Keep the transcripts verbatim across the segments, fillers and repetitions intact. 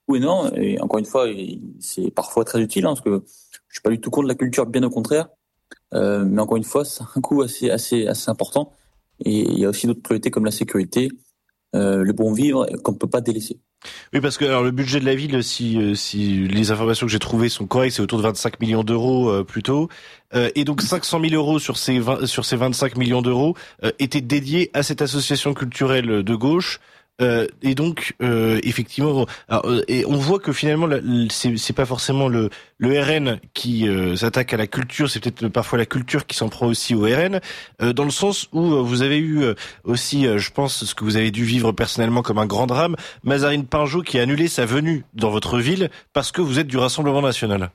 énorme. Et encore une fois, c'est parfois très utile, hein, parce que je suis pas du tout contre la culture, bien au contraire. Euh, mais encore une fois, c'est un coût assez, assez, assez important. Et il y a aussi d'autres priorités comme la sécurité, euh, le bon vivre, qu'on ne peut pas délaisser. Oui, parce que alors le budget de la ville, si si les informations que j'ai trouvées sont correctes, c'est autour de vingt-cinq millions d'euros euh, plutôt, euh, et donc cinq cent mille euros sur ces vingt, sur ces vingt-cinq millions d'euros euh, étaient dédiés à cette association culturelle de gauche. Euh, et donc euh, effectivement, alors, euh, et on voit que finalement la- c'est, c'est pas forcément le, le R N qui euh, s'attaque à la culture, c'est peut-être parfois la culture qui s'en prend aussi au R N, euh, dans le sens où euh, vous avez eu euh, aussi, euh, je pense, ce que vous avez dû vivre personnellement comme un grand drame, Mazarine Pinjot qui a annulé sa venue dans votre ville parce que vous êtes du Rassemblement national.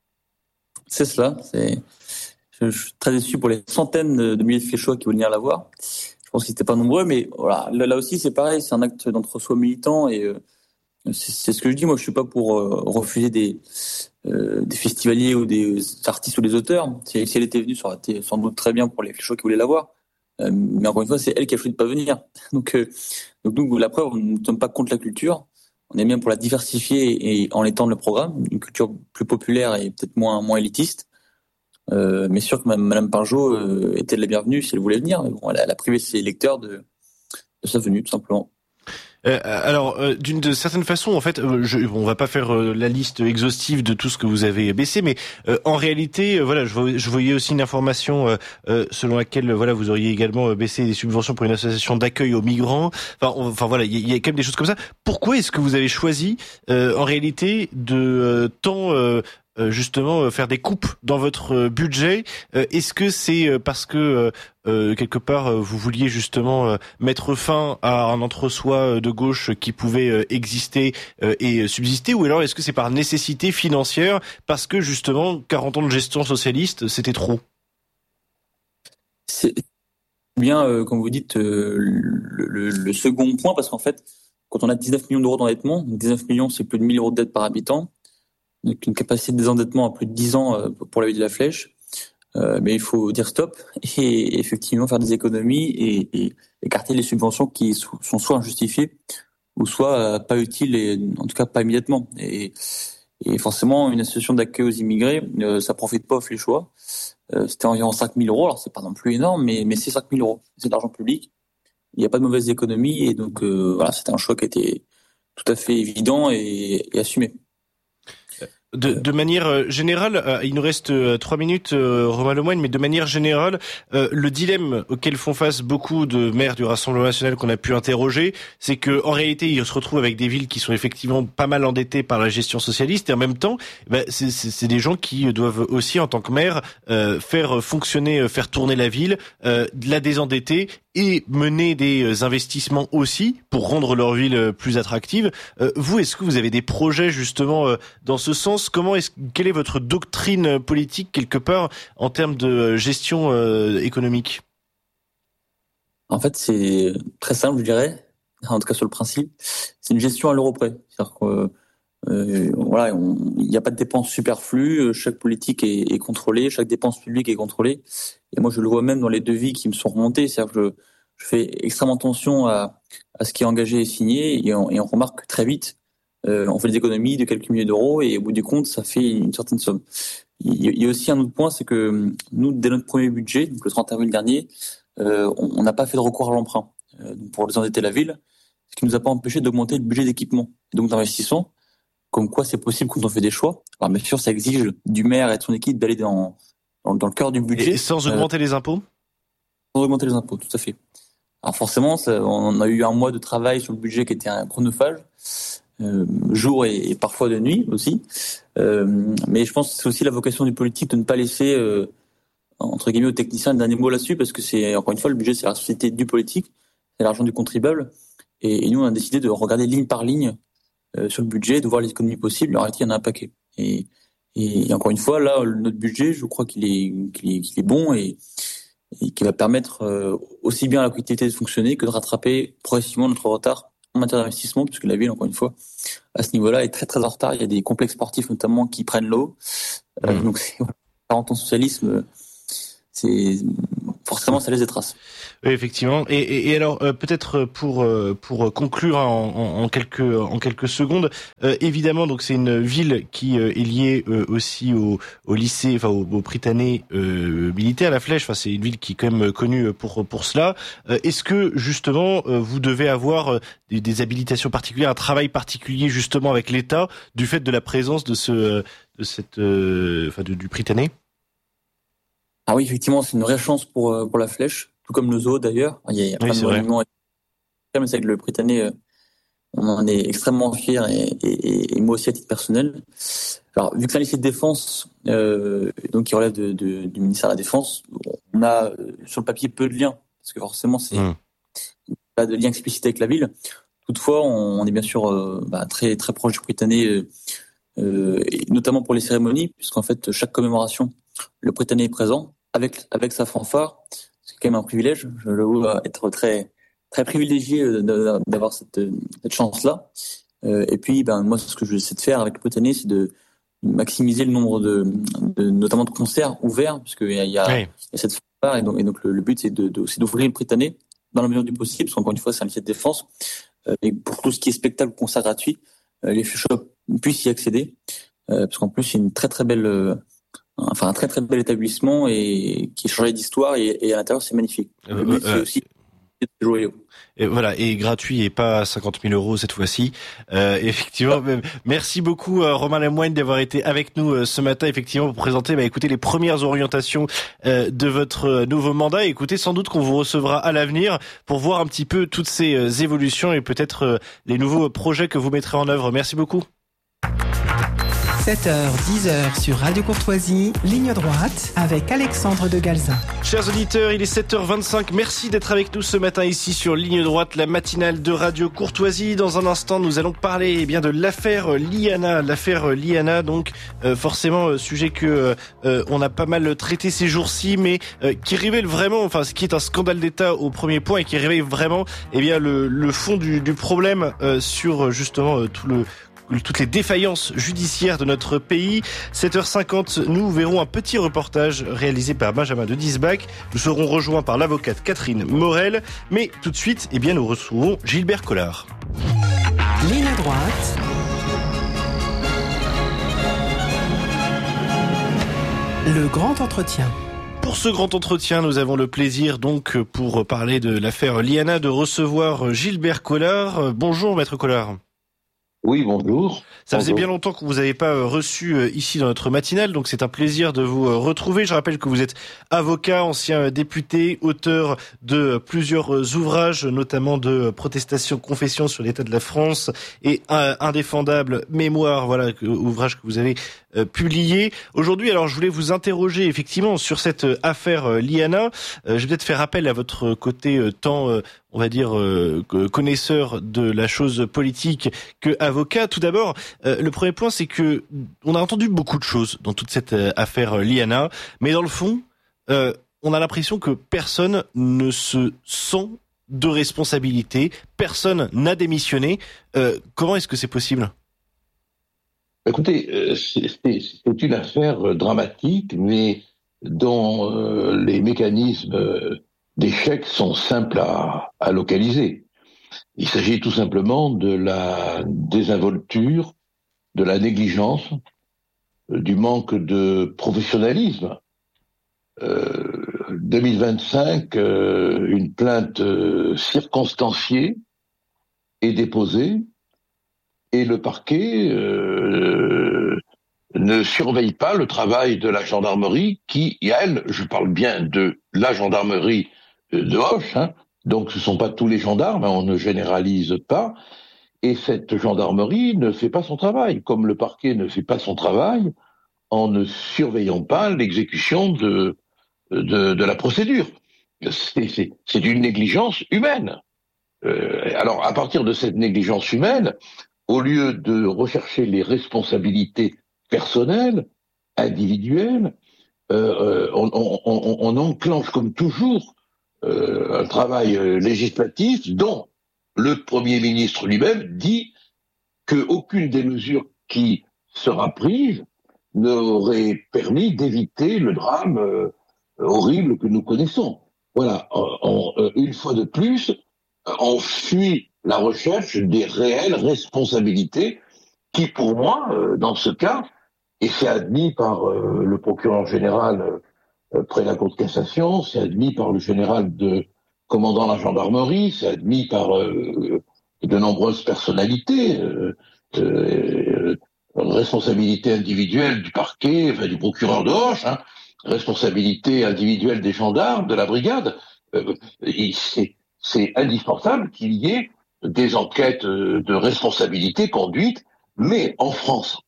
C'est cela. C'est, je, je suis très déçu pour les centaines de, de milliers de Fléchois qui vont venir la voir. Je pense qu'ils n'étaient pas nombreux, mais voilà. Là, là aussi, c'est pareil. C'est un acte d'entre-soi militant et euh, c'est, c'est ce que je dis. Moi, je suis pas pour euh, refuser des euh, des festivaliers ou des artistes ou des auteurs. Si, si elle était venue, ça aurait été sans doute très bien pour les Fléchois qui voulaient la voir. Euh, mais encore une fois, c'est elle qui a choisi de pas venir. Donc, euh, donc nous, la preuve, nous ne sommes pas contre la culture. On est bien pour la diversifier et en étendre le programme, une culture plus populaire et peut-être moins moins élitiste. Euh, mais sûr que Madame Pinjot euh, était la bienvenue si elle voulait venir. Mais bon, elle a, elle a privé ses lecteurs de, de sa venue, tout simplement. Euh, alors, euh, d'une de certaine façon, en fait, euh, je, on va pas faire euh, la liste exhaustive de tout ce que vous avez baissé, mais euh, en réalité, euh, voilà, je, voyais, je voyais aussi une information euh, euh, selon laquelle, voilà, vous auriez également baissé des subventions pour une association d'accueil aux migrants. Enfin, on, enfin voilà, il y, y a quand même des choses comme ça. Pourquoi est-ce que vous avez choisi, euh, en réalité, de euh, tant euh, euh, justement faire des coupes dans votre budget? euh, Est-ce que c'est parce que euh, quelque part vous vouliez justement euh, mettre fin à un entre-soi de gauche qui pouvait euh, exister euh, et subsister, ou alors est-ce que c'est par nécessité financière parce que justement quarante ans de gestion socialiste c'était trop? C'est bien, euh, comme vous dites, euh, le, le, le second point, parce qu'en fait, quand on a dix-neuf millions d'euros d'endettement, dix-neuf millions, c'est plus de mille euros de dette par habitant, donc une capacité de désendettement à plus de dix ans euh, pour la vie de la Flèche. Euh, mais il faut dire stop et effectivement faire des économies et, et écarter les subventions qui sont soit injustifiées ou soit euh, pas utiles et en tout cas pas immédiatement. Et, et forcément, une association d'accueil aux immigrés, euh, ça profite pas aux Fléchois. Euh, c'était environ cinq mille euros, alors c'est pas non plus énorme, mais, mais c'est cinq mille euros, c'est de l'argent public. Il n'y a pas de mauvaise économie et donc euh, voilà, c'était un choix qui était tout à fait évident et, et assumé. De, de manière générale, euh, il nous reste euh, trois minutes, euh, Romain Lemoine, mais de manière générale, euh, le dilemme auquel font face beaucoup de maires du Rassemblement national qu'on a pu interroger, c'est que en réalité, ils se retrouvent avec des villes qui sont effectivement pas mal endettées par la gestion socialiste, et en même temps, bah, c'est, c'est, c'est des gens qui doivent aussi, en tant que maire, euh, faire fonctionner, faire tourner la ville, euh, la désendetter et mener des investissements aussi pour rendre leur ville plus attractive. Euh, vous, est-ce que vous avez des projets justement euh, dans ce sens? Comment est-ce, quelle est votre doctrine politique quelque part en termes de gestion euh, économique? En fait, c'est très simple, je dirais, en tout cas sur le principe. C'est une gestion à l'euro près. C'est-à-dire que euh, voilà, il n'y a pas de dépenses superflues. Chaque politique est, est contrôlée, chaque dépense publique est contrôlée. Et moi, je le vois même dans les devis qui me sont remontés. C'est-à-dire que je, je fais extrêmement attention à, à ce qui est engagé et signé, et on, et on remarque très vite, euh, on fait des économies de quelques milliers d'euros, et au bout du compte, ça fait une certaine somme. Il y a aussi un autre point, c'est que nous, dès notre premier budget, donc le trente avril dernier, euh, on n'a pas fait de recours à l'emprunt euh, pour désendetter la ville, ce qui nous a pas empêché d'augmenter le budget d'équipement, et donc d'investissement, comme quoi c'est possible quand on fait des choix. Alors bien sûr, ça exige du maire et de son équipe d'aller dans, dans, dans le cœur du budget. Et sans augmenter euh, les impôts? Sans augmenter les impôts, tout à fait. Alors forcément, ça, on a eu un mois de travail sur le budget qui était un chronophage, euh, jour et, et parfois de nuit aussi. Euh, mais je pense que c'est aussi la vocation du politique de ne pas laisser, euh, entre guillemets, aux techniciens le dernier mot là-dessus, parce que c'est, encore une fois, le budget, c'est la société du politique, c'est l'argent du contribuable. Et, et nous, on a décidé de regarder ligne par ligne euh, sur le budget, de voir les économies possibles. En réalité, il y en a un paquet. Et, et, et encore une fois, là, notre budget, je crois qu'il est, qu'il est, qu'il est bon et, et qui va permettre euh, aussi bien à la collectivité de fonctionner que de rattraper progressivement notre retard en matière d'investissement, puisque la ville, encore une fois, à ce niveau-là, est très très en retard. Il y a des complexes sportifs notamment qui prennent l'eau. Euh, mmh. Donc, c'est, quarante ans de socialisme, c'est, forcément ça laisse des traces. Oui, effectivement. Et, et, et alors euh, peut-être pour euh, pour conclure hein, en, en quelques en quelques secondes, euh, évidemment donc c'est une ville qui euh, est liée euh, aussi au, au lycée, enfin au, au Prytanée euh, militaire, la Flèche. Enfin c'est une ville qui est quand même connue pour pour cela. Euh, est-ce que justement euh, vous devez avoir des, des habilitations particulières, un travail particulier justement avec l'État du fait de la présence de ce de cette euh, enfin de, du Prytanée? Ah oui, effectivement, c'est une vraie chance pour pour la Flèche, tout comme le zoo d'ailleurs. Il y a, il y a Oui, plein de c'est vrai. monuments. Mais c'est que le Prytanée, on en est extrêmement fiers et, et, et moi aussi à titre personnel. Alors, vu que c'est un lycée de défense, euh, donc qui relève de, de, du ministère de la Défense, on a sur le papier peu de liens, parce que forcément, c'est mmh. pas de lien explicite avec la ville. Toutefois, on, on est bien sûr euh, bah, très très proche du Prytanée, euh, et notamment pour les cérémonies, puisqu'en fait, chaque commémoration, le Prytanée est présent avec avec sa fanfare. C'est quand même un privilège. Je l'avoue être très très privilégié d'avoir cette cette chance-là. Et puis, ben moi, ce que je sais de faire avec le Prytanée, c'est de maximiser le nombre de, de notamment de concerts ouverts, puisqu'il y a, il y a, oui. il y a cette fanfare, et donc, et donc le, le but c'est de, de c'est d'ouvrir le Prytanée dans la mesure du possible, parce qu'encore une fois, c'est un lycée de défense. Et pour tout ce qui est spectacle, concert gratuit, les shops puissent y accéder, parce qu'en plus, c'est une très très belle Enfin, un très très bel établissement et qui est changé d'histoire et, et à l'intérieur c'est magnifique. Le but euh, c'est aussi de jouer. Et voilà, et gratuit et pas cinquante mille euros cette fois-ci. Euh, effectivement, merci beaucoup euh, Romain Lemoine d'avoir été avec nous euh, ce matin, effectivement, pour présenter, bah, écoutez, les premières orientations euh, de votre euh, nouveau mandat. Et écoutez, sans doute qu'on vous recevra à l'avenir pour voir un petit peu toutes ces euh, évolutions et peut-être euh, les nouveaux projets que vous mettrez en œuvre. Merci beaucoup. sept heures, dix heures sur Radio Courtoisie, ligne droite avec Alexandre de Galzin. Chers auditeurs, il est sept heures vingt-cinq. Merci d'être avec nous ce matin ici sur Ligne droite, la matinale de Radio Courtoisie. Dans un instant, nous allons parler eh bien de l'affaire Liana. L'affaire Liana, donc euh, forcément euh, sujet que euh, on a pas mal traité ces jours-ci, mais euh, qui révèle vraiment, enfin ce qui est un scandale d'État au premier point et qui révèle vraiment eh bien le, le fond du, du problème euh, sur justement euh, tout le toutes les défaillances judiciaires de notre pays. sept heures cinquante, nous verrons un petit reportage réalisé par Benjamin de Diesbach. Nous serons rejoints par l'avocate Catherine Morel. Mais tout de suite, eh bien, nous retrouvons Gilbert Collard. Ligne droite. Le grand entretien. Pour ce grand entretien, nous avons le plaisir, donc, pour parler de l'affaire Liana, de recevoir Gilbert Collard. Bonjour, maître Collard. Oui, bonjour. Ça bonjour. faisait bien longtemps que vous n'avez pas reçu ici dans notre matinale, donc c'est un plaisir de vous retrouver. Je rappelle que vous êtes avocat, ancien député, auteur de plusieurs ouvrages, notamment de Protestation, confession sur l'état de la France et Indéfendable mémoire, voilà, ouvrage que vous avez publié. Aujourd'hui, alors je voulais vous interroger effectivement sur cette affaire Liana. Je vais peut-être faire appel à votre côté tant, on va dire, connaisseur de la chose politique que avocat. Tout d'abord, euh, le premier point, c'est que on a entendu beaucoup de choses dans toute cette euh, affaire Liana, mais dans le fond, euh, on a l'impression que personne ne se sent de responsabilité, personne n'a démissionné. Euh, comment est-ce que c'est possible ? Écoutez, euh, c'est, c'est, c'est une affaire dramatique, mais dont euh, les mécanismes d'échec sont simples à, à localiser. Il s'agit tout simplement de la désinvolture, de la négligence, du manque de professionnalisme. Euh, deux mille vingt-cinq, euh, une plainte euh, circonstanciée est déposée et le parquet euh, ne surveille pas le travail de la gendarmerie qui, elle, je parle bien de la gendarmerie de Auch, hein, donc ce ne sont pas tous les gendarmes, hein, on ne généralise pas, et cette gendarmerie ne fait pas son travail, comme le parquet ne fait pas son travail en ne surveillant pas l'exécution de, de, de la procédure. C'est, c'est, c'est une négligence humaine. Euh, alors, à partir de cette négligence humaine, au lieu de rechercher les responsabilités personnelles, individuelles, euh, on, on, on, on enclenche comme toujours Euh, un travail euh, législatif dont le Premier ministre lui-même dit qu'aucune des mesures qui sera prise n'aurait permis d'éviter le drame euh, horrible que nous connaissons. voilà, on, on, une fois de plus, on fuit la recherche des réelles responsabilités qui, pour moi, dans ce cas, et c'est admis par euh, le procureur général euh, près de la Cour de cassation, c'est admis par le général de commandant de la gendarmerie, c'est admis par euh, de nombreuses personnalités, euh, euh, responsabilité individuelle du parquet, enfin du procureur de Hoche, hein, responsabilité individuelle des gendarmes, de la brigade. Euh, c'est, c'est indispensable qu'il y ait des enquêtes de responsabilité conduites, mais en France,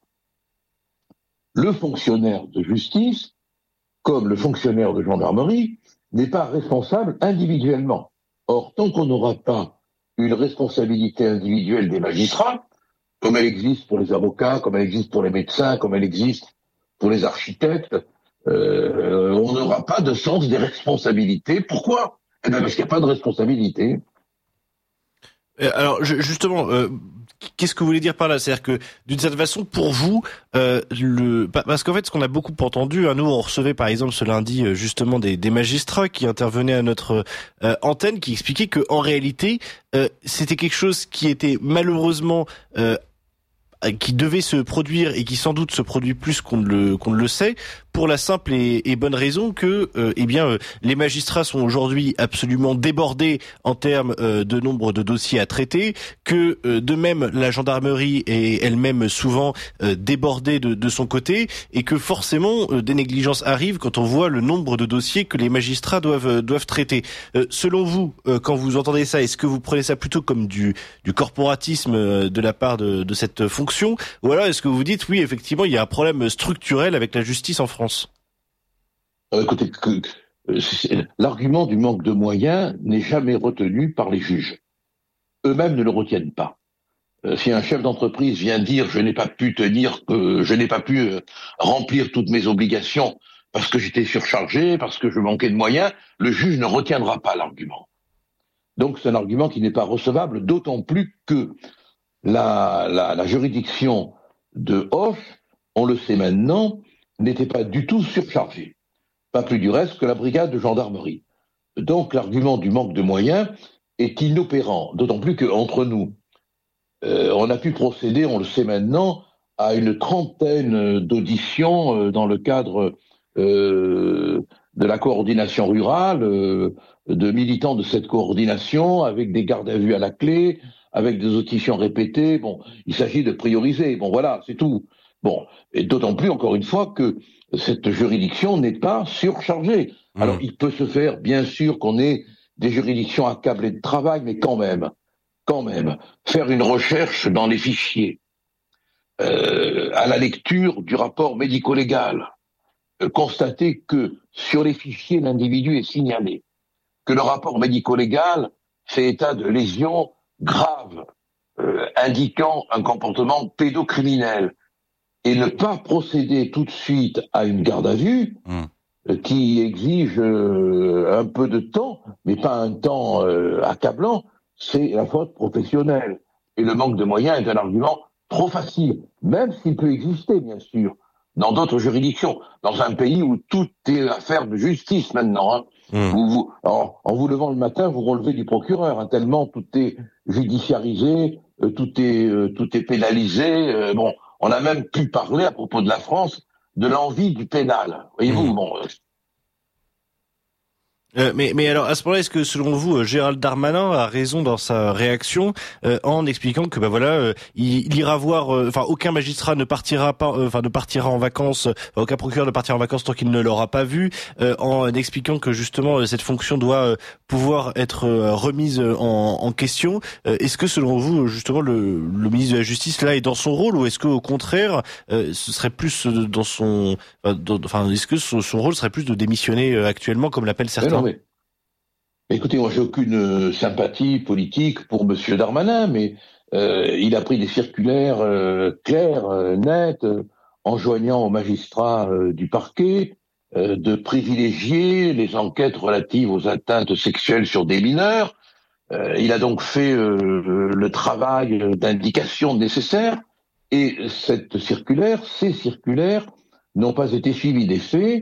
le fonctionnaire de justice, comme le fonctionnaire de gendarmerie, n'est pas responsable individuellement. Or, tant qu'on n'aura pas une responsabilité individuelle des magistrats, comme elle existe pour les avocats, comme elle existe pour les médecins, comme elle existe pour les architectes, euh, on n'aura pas de sens des responsabilités. Pourquoi ? Eh bien parce qu'il n'y a pas de responsabilité. Alors justement, euh, qu'est-ce que vous voulez dire par là ? C'est-à-dire que d'une certaine façon, pour vous, euh, le parce qu'en fait, ce qu'on a beaucoup entendu, hein, nous on recevait par exemple ce lundi justement des, des magistrats qui intervenaient à notre euh, antenne, qui expliquaient que en réalité, euh, c'était quelque chose qui était malheureusement euh, qui devait se produire et qui sans doute se produit plus qu'on ne le qu'on ne le sait, pour la simple et, et bonne raison que euh, eh bien euh, les magistrats sont aujourd'hui absolument débordés en termes euh, de nombre de dossiers à traiter, que euh, de même la gendarmerie est elle-même souvent euh, débordée de, de son côté, et que forcément euh, des négligences arrivent quand on voit le nombre de dossiers que les magistrats doivent euh, doivent traiter. Euh, selon vous, euh, quand vous entendez ça, est-ce que vous prenez ça plutôt comme du du corporatisme euh, de la part de, de cette fonction, ou alors est-ce que vous vous dites oui, effectivement, il y a un problème structurel avec la justice en France ? Euh, écoutez, que, que, l'argument du manque de moyens n'est jamais retenu par les juges. Eux-mêmes ne le retiennent pas. Euh, si un chef d'entreprise vient dire je n'ai pas pu tenir, euh, je n'ai pas pu euh, remplir toutes mes obligations parce que j'étais surchargé, parce que je manquais de moyens, le juge ne retiendra pas l'argument. Donc c'est un argument qui n'est pas recevable, d'autant plus que la, la, la juridiction de Hoche, on le sait maintenant, n'était pas du tout surchargée. Pas plus du reste que la brigade de gendarmerie. Donc l'argument du manque de moyens est inopérant, d'autant plus qu'entre nous, euh, on a pu procéder, on le sait maintenant, à une trentaine d'auditions euh, dans le cadre euh, de la coordination rurale, euh, de militants de cette coordination, avec des gardes à vue à la clé, avec des auditions répétées. Bon, il s'agit de prioriser. Bon, voilà, c'est tout. Bon, et d'autant plus, encore une fois, que cette juridiction n'est pas surchargée. Mmh. Alors, il peut se faire, bien sûr, qu'on ait des juridictions accablées de travail, mais quand même, quand même, faire une recherche dans les fichiers, euh, à la lecture du rapport médico-légal, euh, constater que sur les fichiers, l'individu est signalé, que le rapport médico-légal fait état de lésions graves, euh, indiquant un comportement pédocriminel, et ne pas procéder tout de suite à une garde à vue, mmh. euh, qui exige euh, un peu de temps, mais pas un temps euh, accablant, c'est la faute professionnelle. Et le manque de moyens est un argument trop facile, même s'il peut exister, bien sûr, dans d'autres juridictions, dans un pays où tout est affaire de justice maintenant. Hein. Mmh. Vous, vous, alors, en vous levant le matin, vous relevez du procureur, hein, tellement tout est judiciarisé, euh, tout est euh, tout est pénalisé. Euh, bon, on a même pu parler à propos de la France de l'envie du pénal. Voyez-vous, mmh. bon. Euh, Euh, mais, mais alors à ce moment-là, est-ce que selon vous, Gérald Darmanin a raison dans sa réaction euh, en expliquant que bah voilà, euh, il, il ira voir, enfin euh, aucun magistrat ne partira pas, enfin euh, ne partira en vacances, euh, aucun procureur ne partira en vacances tant qu'il ne l'aura pas vu, euh, en expliquant que justement cette fonction doit euh, pouvoir être euh, remise en, en question. Euh, est-ce que selon vous, justement, le, le ministre de la Justice là est dans son rôle, ou est-ce qu'au contraire, euh, ce serait plus dans son, enfin, est-ce que son, son rôle serait plus de démissionner euh, actuellement, comme l'appellent certains? Mais, écoutez, moi j'ai aucune sympathie politique pour Monsieur Darmanin, mais euh, il a pris des circulaires euh, claires, euh, nettes, euh, enjoignant aux magistrats euh, du parquet euh, de privilégier les enquêtes relatives aux atteintes sexuelles sur des mineurs. Euh, il a donc fait euh, le travail d'indication nécessaire, et cette circulaire, ces circulaires n'ont pas été suivies des faits.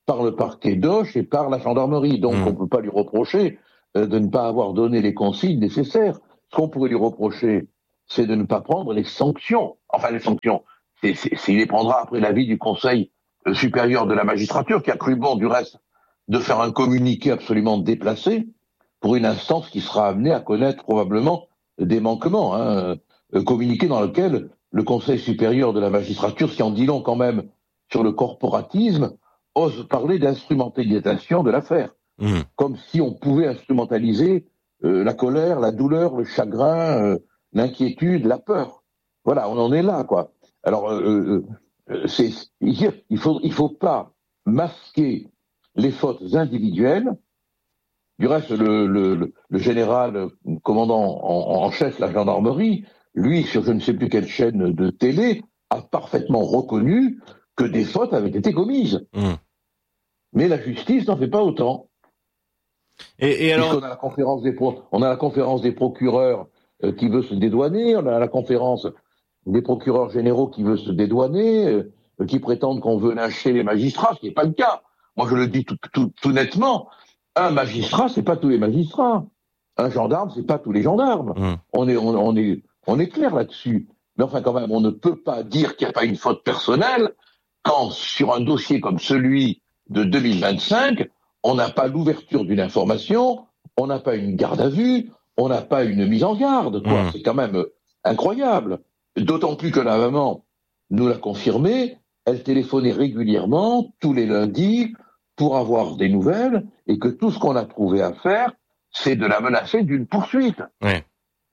par le parquet d'Auch et par la gendarmerie. Donc mmh. on ne peut pas lui reprocher euh, de ne pas avoir donné les consignes nécessaires. Ce qu'on pourrait lui reprocher, c'est de ne pas prendre les sanctions. Enfin, les sanctions, c'est, c'est, c'est, il les prendra après l'avis du Conseil euh, supérieur de la magistrature, qui a cru bon, du reste, de faire un communiqué absolument déplacé pour une instance qui sera amenée à connaître probablement des manquements. Hein, euh, communiqué dans lequel le Conseil supérieur de la magistrature, qui en dit long quand même sur le corporatisme, ose parler d'instrumentalisation de l'affaire. Mmh. Comme si on pouvait instrumentaliser euh, la colère, la douleur, le chagrin, euh, l'inquiétude, la peur. Voilà, on en est là, quoi. Alors, euh, euh, c'est, il faut, il faut pas masquer les fautes individuelles. Du reste, le, le, le, le général commandant en, en chef de la gendarmerie, lui, sur je ne sais plus quelle chaîne de télé, a parfaitement reconnu que des fautes avaient été commises. Mmh. Mais la justice n'en fait pas autant. Et, et alors, Puisqu'on a la conférence des pro- on a la conférence des procureurs euh, qui veut se dédouaner, on a la conférence des procureurs généraux qui veut se dédouaner, euh, qui prétendent qu'on veut lyncher les magistrats, ce qui n'est pas le cas. Moi, je le dis tout, tout, tout nettement. Un magistrat, c'est pas tous les magistrats. Un gendarme, c'est pas tous les gendarmes. Mmh. On est, on, on est, on est clair là-dessus. Mais enfin, quand même, on ne peut pas dire qu'il n'y a pas une faute personnelle quand, sur un dossier comme celui de deux mille vingt-cinq, on n'a pas l'ouverture d'une information, on n'a pas une garde à vue, on n'a pas une mise en garde, quoi. Mmh. C'est quand même incroyable. D'autant plus que la maman nous l'a confirmé, elle téléphonait régulièrement, tous les lundis, pour avoir des nouvelles, et que tout ce qu'on a trouvé à faire, c'est de la menacer d'une poursuite. Ouais.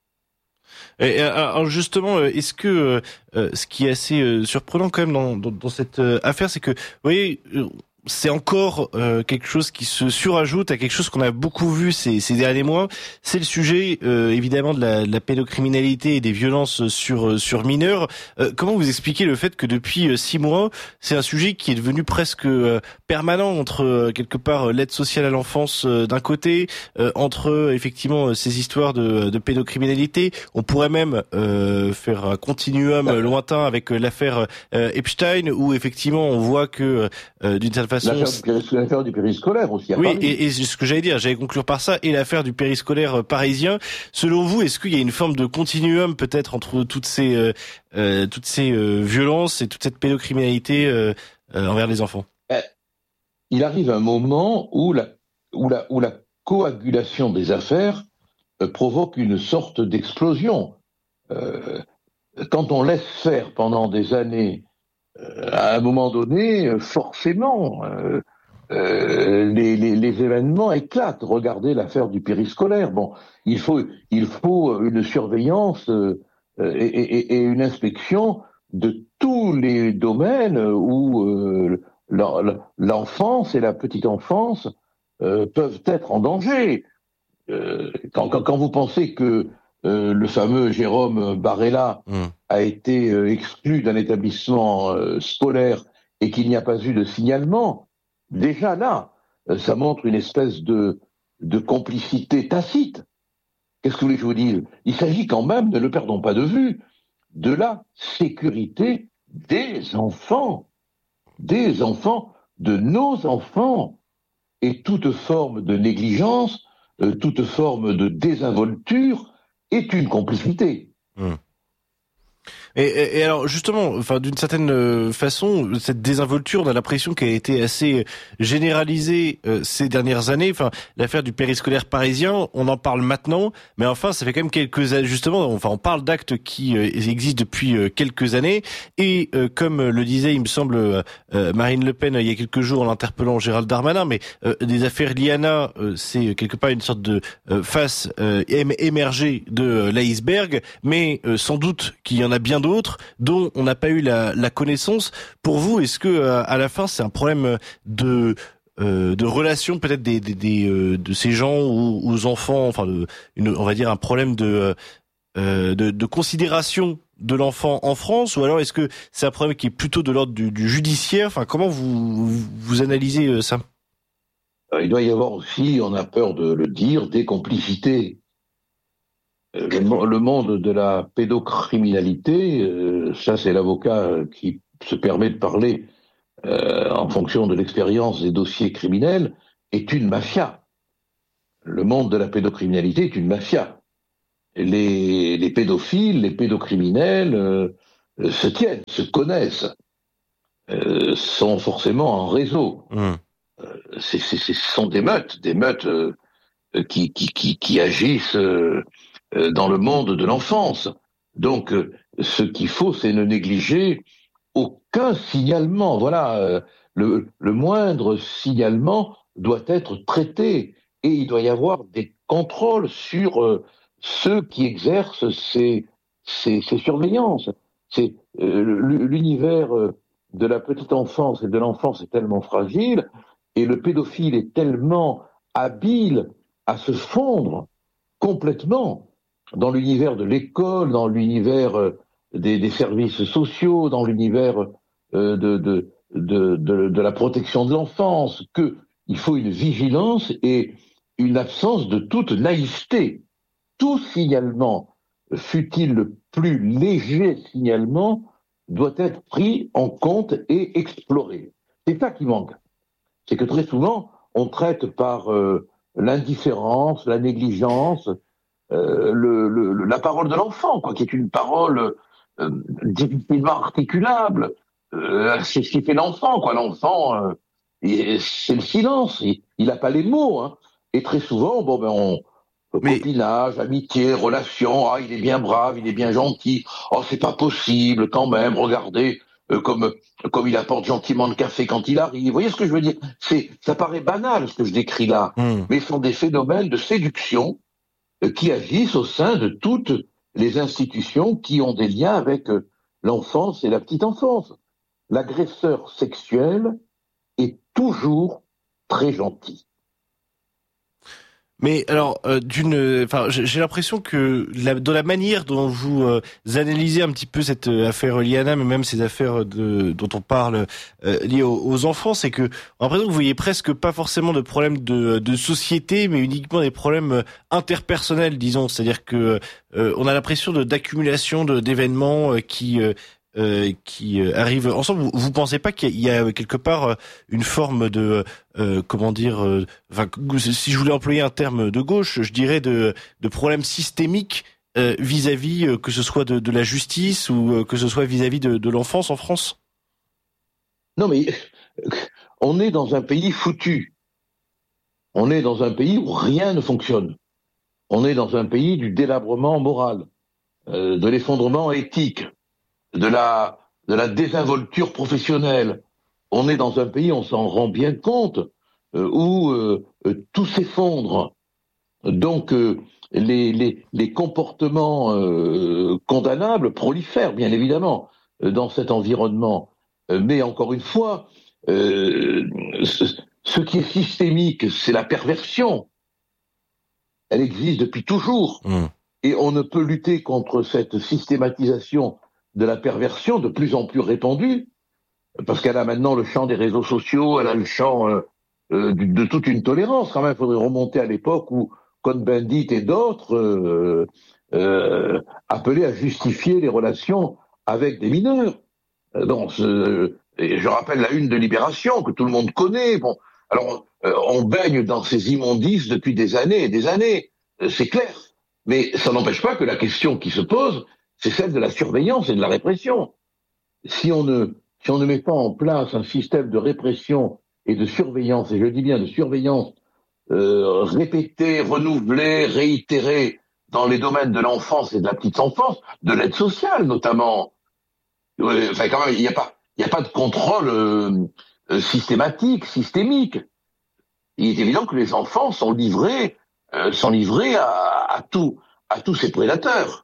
Et alors justement, est-ce que euh, ce qui est assez euh, surprenant quand même dans, dans, dans cette euh, affaire, c'est que, vous voyez, euh, c'est encore euh, quelque chose qui se surajoute à quelque chose qu'on a beaucoup vu ces, ces derniers mois. C'est le sujet euh, évidemment de la, de la pédocriminalité et des violences sur sur mineurs. Euh, comment vous expliquez le fait que depuis euh, six mois, c'est un sujet qui est devenu presque euh, permanent entre euh, quelque part l'aide sociale à l'enfance euh, d'un côté, euh, entre euh, effectivement ces histoires de, de pédocriminalité. On pourrait même euh, faire un continuum euh, lointain avec euh, l'affaire euh, Epstein, où effectivement on voit que euh, d'une certaine façon, l'affaire du périscolaire aussi. Oui, et, et ce que j'allais dire, j'allais conclure par ça, et l'affaire du périscolaire parisien. Selon vous, est-ce qu'il y a une forme de continuum peut-être entre toutes ces euh, euh, toutes ces euh, violences et toute cette pédocriminalité euh, euh, envers les enfants? Il arrive un moment où la où la où la coagulation des affaires euh, provoque une sorte d'explosion. Euh, quand on laisse faire pendant des années, euh, à un moment donné, forcément, euh, euh, les, les, les événements éclatent. Regardez l'affaire du périscolaire. Bon, il faut il faut une surveillance euh, et, et, et une inspection de tous les domaines où euh, l'enfance et la petite enfance euh, peuvent être en danger. Euh, quand, quand, quand vous pensez que euh, le fameux Jérôme Barella mmh. a été euh, exclu d'un établissement euh, scolaire et qu'il n'y a pas eu de signalement, déjà là, euh, ça montre une espèce de, de complicité tacite. Qu'est-ce que vous voulez que je vous dise ? Il s'agit quand même, ne le perdons pas de vue, de la sécurité des enfants. Des enfants, de nos enfants, et toute forme de négligence, euh, toute forme de désinvolture est une complicité. Mmh. Et, et, et alors justement, enfin d'une certaine façon, cette désinvolture, on a l'impression qu'elle a été assez généralisée euh, ces dernières années. Enfin, l'affaire du périscolaire parisien, on en parle maintenant, mais enfin, ça fait quand même quelques années. Justement, enfin, on parle d'actes qui euh, existent depuis euh, quelques années. Et euh, comme le disait, il me semble, euh, Marine Le Pen il y a quelques jours en interpellant Gérald Darmanin, mais euh, des affaires Liana, euh, c'est quelque part une sorte de euh, face euh, émergée de euh, l'iceberg, mais euh, sans doute qu'il y en a bien d'autres dont on n'a pas eu la, la connaissance. Pour vous, est-ce que euh, à la fin c'est un problème de euh, de relation peut-être des, des, des euh, de ces gens aux, aux enfants, enfin de, une, on va dire un problème de euh, de, de considération de l'enfant en France, ou alors est-ce que c'est un problème qui est plutôt de l'ordre du, du judiciaire? Enfin, comment vous vous analysez ça? Il doit y avoir aussi, on a peur de le dire, des complicités. Le, le monde de la pédocriminalité, euh, ça c'est l'avocat qui se permet de parler euh, en fonction de l'expérience des dossiers criminels, est une mafia. Le monde de la pédocriminalité est une mafia. Les, les pédophiles, les pédocriminels euh, se tiennent, se connaissent, euh, sont forcément en réseau. Mmh. Euh, c'est, c'est, ce sont des meutes, des meutes euh, qui, qui, qui, qui agissent euh, dans le monde de l'enfance. Donc, euh, ce qu'il faut, c'est ne négliger aucun signalement. Voilà, euh, le, le moindre signalement doit être traité et il doit y avoir des contrôles sur euh, ceux qui exercent ces, ces, ces surveillances. C'est euh, l'univers de la petite enfance et de l'enfance est tellement fragile et le pédophile est tellement habile à se fondre complètement dans l'univers de l'école, dans l'univers euh, des, des services sociaux, dans l'univers euh, de, de, de, de, de la protection de l'enfance, qu'il faut une vigilance et une absence de toute naïveté. Tout signalement, fût-il le plus léger signalement, doit être pris en compte et exploré. C'est ça qui manque. C'est que très souvent, on traite par euh, l'indifférence, la négligence, euh, le, le, la parole de l'enfant, quoi, qui est une parole euh, difficilement articulable. Euh, c'est ce qui fait l'enfant, quoi. L'enfant, euh, c'est le silence. Il n'a pas les mots. Hein. Et très souvent, bon, ben, on Mais... copinage, amitié, relation. Ah, il est bien brave, il est bien gentil. Oh, c'est pas possible, quand même. Regardez. Euh, comme comme il apporte gentiment le café quand il arrive. Vous voyez ce que je veux dire ? C'est, ça paraît banal ce que je décris là, mmh. mais ce sont des phénomènes de séduction euh, qui agissent au sein de toutes les institutions qui ont des liens avec euh, l'enfance et la petite enfance. L'agresseur sexuel est toujours très gentil. Mais alors, euh, d'une, enfin, j'ai l'impression que la, dans la manière dont vous euh, analysez un petit peu cette euh, affaire Liana, mais même ces affaires de, dont on parle euh, liées aux, aux enfants, c'est que on a l'impression que vous voyez presque pas forcément de problèmes de, de société, mais uniquement des problèmes interpersonnels, disons. C'est-à-dire que euh, on a l'impression de d'accumulation de, d'événements euh, qui euh, Euh, qui euh, arrivent ensemble. Vous, vous pensez pas qu'il y a, il y a quelque part euh, une forme de euh, comment dire, euh, enfin, si je voulais employer un terme de gauche, je dirais de, de problème systémique euh, vis-à-vis euh, que ce soit de, de la justice ou euh, que ce soit vis-à-vis de, de l'enfance en France? Non, mais on est dans un pays foutu. On est dans un pays où rien ne fonctionne. On est dans un pays du délabrement moral, euh, de l'effondrement éthique, de la, de la désinvolture professionnelle. On est dans un pays, on s'en rend bien compte, euh, où euh, euh, tout s'effondre. Donc, euh, les, les, les comportements euh, condamnables prolifèrent, bien évidemment, euh, dans cet environnement. Euh, mais encore une fois, euh, ce, ce qui est systémique, c'est la perversion. Elle existe depuis toujours. Mmh. Et on ne peut lutter contre cette systématisation de la perversion de plus en plus répandue, parce qu'elle a maintenant le champ des réseaux sociaux, elle a le champ euh, euh, de, de toute une tolérance. Quand même, il faudrait remonter à l'époque où Cohn-Bendit et d'autres euh, euh, appelaient à justifier les relations avec des mineurs. Euh, donc, euh, et je rappelle la une de Libération, que tout le monde connaît. Bon, alors, euh, on baigne dans ces immondices depuis des années et des années, euh, c'est clair. Mais ça n'empêche pas que la question qui se pose, c'est celle de la surveillance et de la répression. Si on ne, si on ne met pas en place un système de répression et de surveillance, et je dis bien de surveillance euh, répétée, renouvelée, réitérée dans les domaines de l'enfance et de la petite enfance, de l'aide sociale notamment, euh, enfin quand même, il n'y a pas, il n'y a pas de contrôle euh, euh, systématique, systémique. Il est évident que les enfants sont livrés, euh, sont livrés à, à tout, à tous ces prédateurs.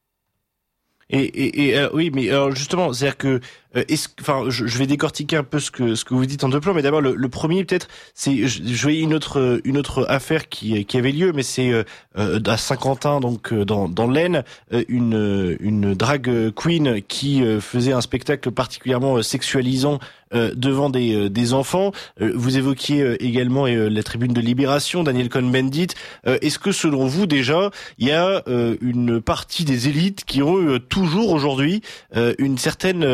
Et, et, et euh, oui, mais alors justement, c'est-à-dire que, euh, est-ce, enfin, je, je vais décortiquer un peu ce que ce que vous dites en deux plans, mais d'abord le, le premier peut-être, c'est, je, je voyais une autre une autre affaire qui qui avait lieu, mais c'est euh, à Saint-Quentin, donc dans dans l'Aisne, une une drag queen qui faisait un spectacle particulièrement sexualisant euh, devant des euh, des enfants. Euh, vous évoquiez euh, également euh, la tribune de Libération, Daniel Cohn-Bendit. Euh, est-ce que selon vous déjà, il y a euh, une partie des élites qui ont euh, toujours aujourd'hui euh, une certaine euh, une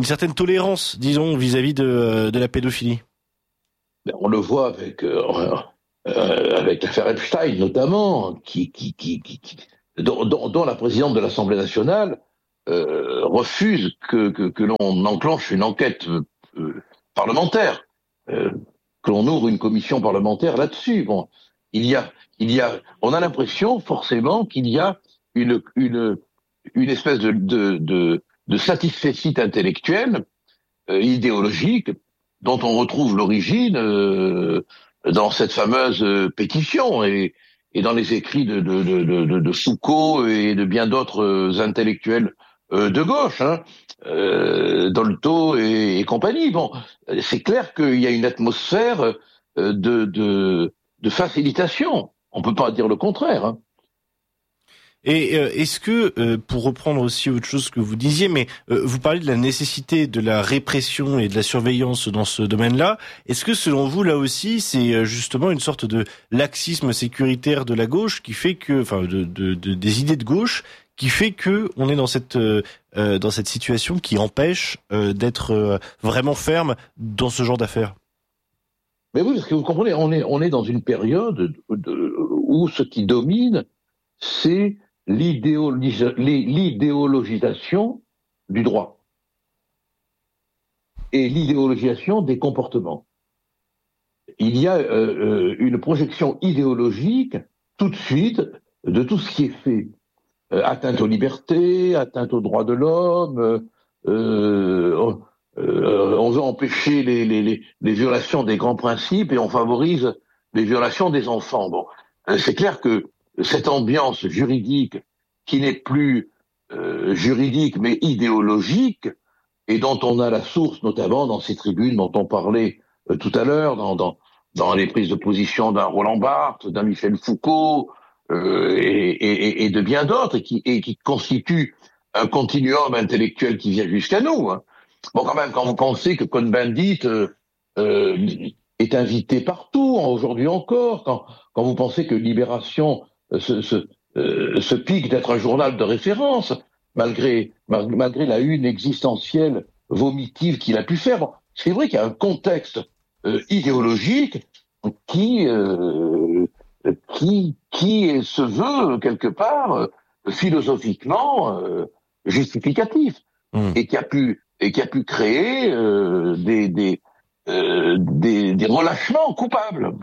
une certaine tolérance, disons, vis-à-vis de, de la pédophilie. On le voit avec euh, euh, avec l'affaire Epstein notamment, qui, qui, qui, qui, qui dont, dont, dont la présidente de l'Assemblée nationale euh, refuse que, que, que l'on enclenche une enquête euh, parlementaire, euh, que l'on ouvre une commission parlementaire là-dessus. Bon, il y a, il y a, on a l'impression forcément qu'il y a une une une espèce de de de, de satisfecit intellectuel, euh, idéologique, dont on retrouve l'origine euh, dans cette fameuse euh, pétition et, et dans les écrits de, de, de, de, de Foucault et de bien d'autres euh, intellectuels euh, de gauche, hein, euh, Dolto et, et compagnie. Bon, c'est clair qu'il y a une atmosphère euh, de, de, de facilitation. On peut pas dire le contraire, hein. Et euh, est-ce que, euh, pour reprendre aussi autre chose que vous disiez, mais euh, vous parlez de la nécessité de la répression et de la surveillance dans ce domaine-là, est-ce que selon vous, là aussi, c'est justement une sorte de laxisme sécuritaire de la gauche qui fait que, enfin, de, de, de des idées de gauche, qui fait que on est dans cette euh, dans cette situation qui empêche euh, d'être euh, vraiment ferme dans ce genre d'affaires? Mais oui, parce que vous comprenez, on est on est dans une période de, de, où ce qui domine, c'est l'idéologis- l'idéologisation du droit et l'idéologisation des comportements. Il y a euh, une projection idéologique tout de suite de tout ce qui est fait. Euh, atteinte aux libertés, atteinte aux droits de l'homme, euh, euh, on veut empêcher les, les, les, les violations des grands principes et on favorise les violations des enfants. Bon, c'est clair que cette ambiance juridique qui n'est plus euh, juridique mais idéologique et dont on a la source notamment dans ces tribunes dont on parlait euh, tout à l'heure, dans, dans, dans les prises de position d'un Roland Barthes, d'un Michel Foucault euh, et, et, et de bien d'autres et qui, et qui constituent un continuum intellectuel qui vient jusqu'à nous, hein. Bon, quand même, quand vous pensez que Cohn-Bendit euh, euh, est invité partout, aujourd'hui encore, quand, quand vous pensez que Libération euh, se, se, euh, se pique d'être un journal de référence, malgré, mal, malgré la une existentielle vomitive qu'il a pu faire. Bon, c'est vrai qu'il y a un contexte euh, idéologique qui, euh, qui, qui se veut quelque part euh, philosophiquement euh, justificatif, mmh. et qui a pu et qui a pu créer euh, des, des, euh, des, des relâchements coupables.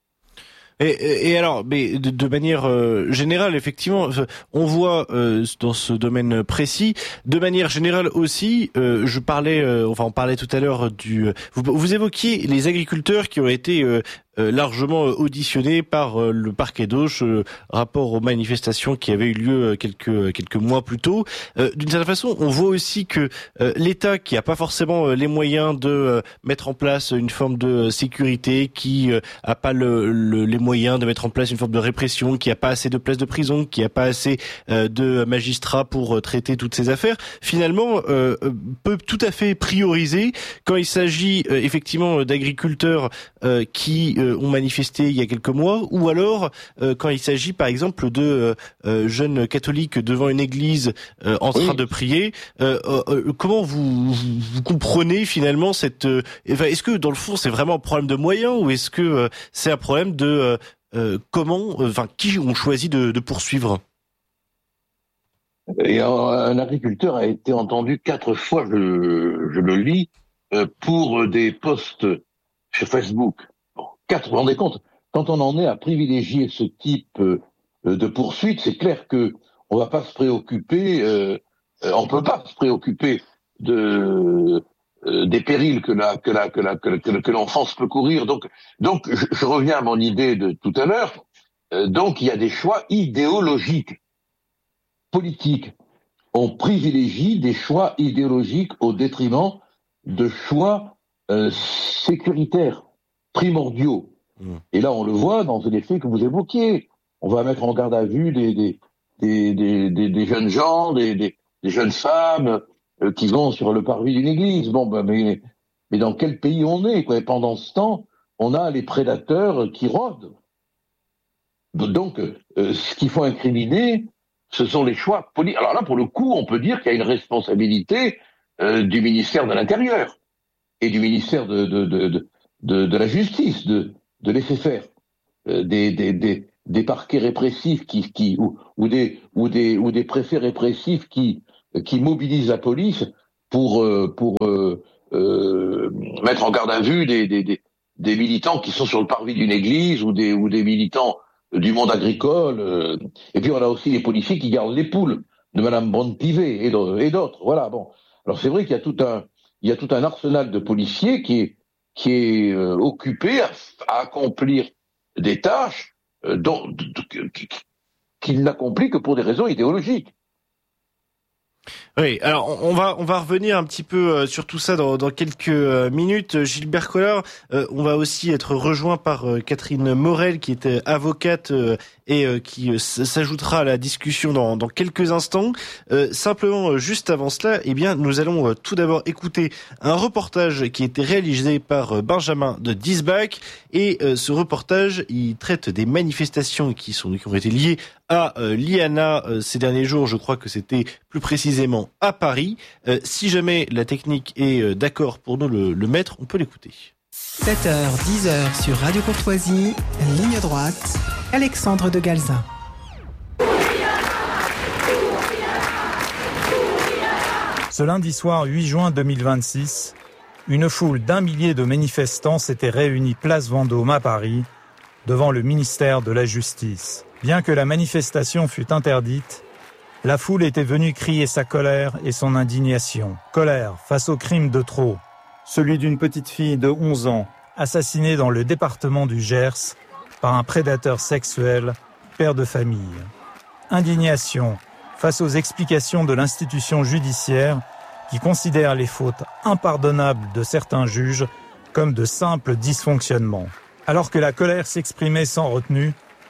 Et, et alors, mais de, de manière euh, générale, effectivement, on voit euh, dans ce domaine précis, de manière générale aussi, euh, je parlais, euh, enfin on parlait tout à l'heure du, vous, vous évoquiez les agriculteurs qui ont été euh, Euh, largement auditionné par euh, le parquet d'Auch, euh, rapport aux manifestations qui avaient eu lieu euh, quelques quelques mois plus tôt. Euh, d'une certaine façon, on voit aussi que euh, l'État, qui a pas forcément euh, les moyens de euh, mettre en place une forme de sécurité, qui euh, a pas le, le, les moyens de mettre en place une forme de répression, qui a pas assez de places de prison, qui a pas assez euh, de magistrats pour euh, traiter toutes ces affaires, finalement euh, peut tout à fait prioriser quand il s'agit euh, effectivement d'agriculteurs euh, qui euh, ont manifesté il y a quelques mois, ou alors euh, quand il s'agit par exemple de euh, jeunes catholiques devant une église euh, en train oui. de prier. Euh, euh, comment vous, vous, vous comprenez finalement cette... Euh, enfin, est-ce que dans le fond c'est vraiment un problème de moyens, ou est-ce que euh, c'est un problème de euh, euh, comment, enfin euh, qui ont choisi de, de poursuivre? Et un, un agriculteur a été entendu quatre fois, je, je le lis, euh, pour des posts sur Facebook. Quatre, vous vous rendez compte, quand on en est à privilégier ce type euh, de poursuite, c'est clair que on va pas se préoccuper, euh, on peut pas se préoccuper de euh, des périls que la que la que la que, que, que l'enfance peut courir. Donc donc je, je reviens à mon idée de tout à l'heure. Euh, donc il y a des choix idéologiques, politiques. On privilégie des choix idéologiques au détriment de choix euh, sécuritaires, primordiaux. Mmh. Et là, on le voit dans les faits que vous évoquiez. On va mettre en garde à vue des, des, des, des, des, des jeunes gens, des, des, des jeunes femmes euh, qui vont sur le parvis d'une église. Bon, ben, mais, mais dans quel pays on est, quoi? Et pendant ce temps, on a les prédateurs qui rôdent. Donc, euh, ce qu'il faut incriminer, ce sont les choix politiques. Alors là, pour le coup, on peut dire qu'il y a une responsabilité euh, du ministère de l'Intérieur et du ministère de, de, de, de, de, de la Justice, de, de laisser faire, euh, des, des, des, des parquets répressifs qui, qui, ou, ou, des, ou, des, ou des préfets répressifs qui, qui mobilisent la police pour, euh, pour euh, euh, mettre en garde à vue des, des, des, des militants qui sont sur le parvis d'une église ou des, ou des militants du monde agricole. Euh. Et puis on a aussi les policiers qui gardent les poules de Madame Brand-Pivet et d'autres. Voilà, bon. Alors c'est vrai qu'il y a tout un, il y a tout un arsenal de policiers qui est, qui est euh, occupé à, à accomplir des tâches euh, dont, qu'il n'accomplit que pour des raisons idéologiques. Oui, alors on va on va revenir un petit peu sur tout ça dans, dans quelques minutes. Gilbert Collard, euh, on va aussi être rejoint par euh, Catherine Morel, qui est avocate euh, et euh, qui euh, s'ajoutera à la discussion dans, dans quelques instants. Euh, simplement, juste avant cela, eh bien, nous allons euh, tout d'abord écouter un reportage qui a été réalisé par euh, Benjamin de Diesbach. Et euh, ce reportage, il traite des manifestations qui sont qui ont été liées à euh, l'I A N A euh, ces derniers jours. Je crois que c'était plus précisément à Paris. Euh, si jamais la technique est euh, d'accord pour nous le, le mettre, on peut l'écouter. sept heures, dix heures sur Radio Courtoisie, ligne droite, Alexandre de Galzin. Ce lundi soir huit juin deux mille vingt-six, une foule d'un millier de manifestants s'était réunie place Vendôme à Paris, devant le ministère de la Justice. Bien que la manifestation fût interdite, la foule était venue crier sa colère et son indignation. Colère face au crime de trop, celui d'une petite fille de onze ans, assassinée dans le département du Gers par un prédateur sexuel, père de famille. Indignation face aux explications de l'institution judiciaire qui considère les fautes impardonnables de certains juges comme de simples dysfonctionnements. Alors que la colère s'exprimait sans retenue,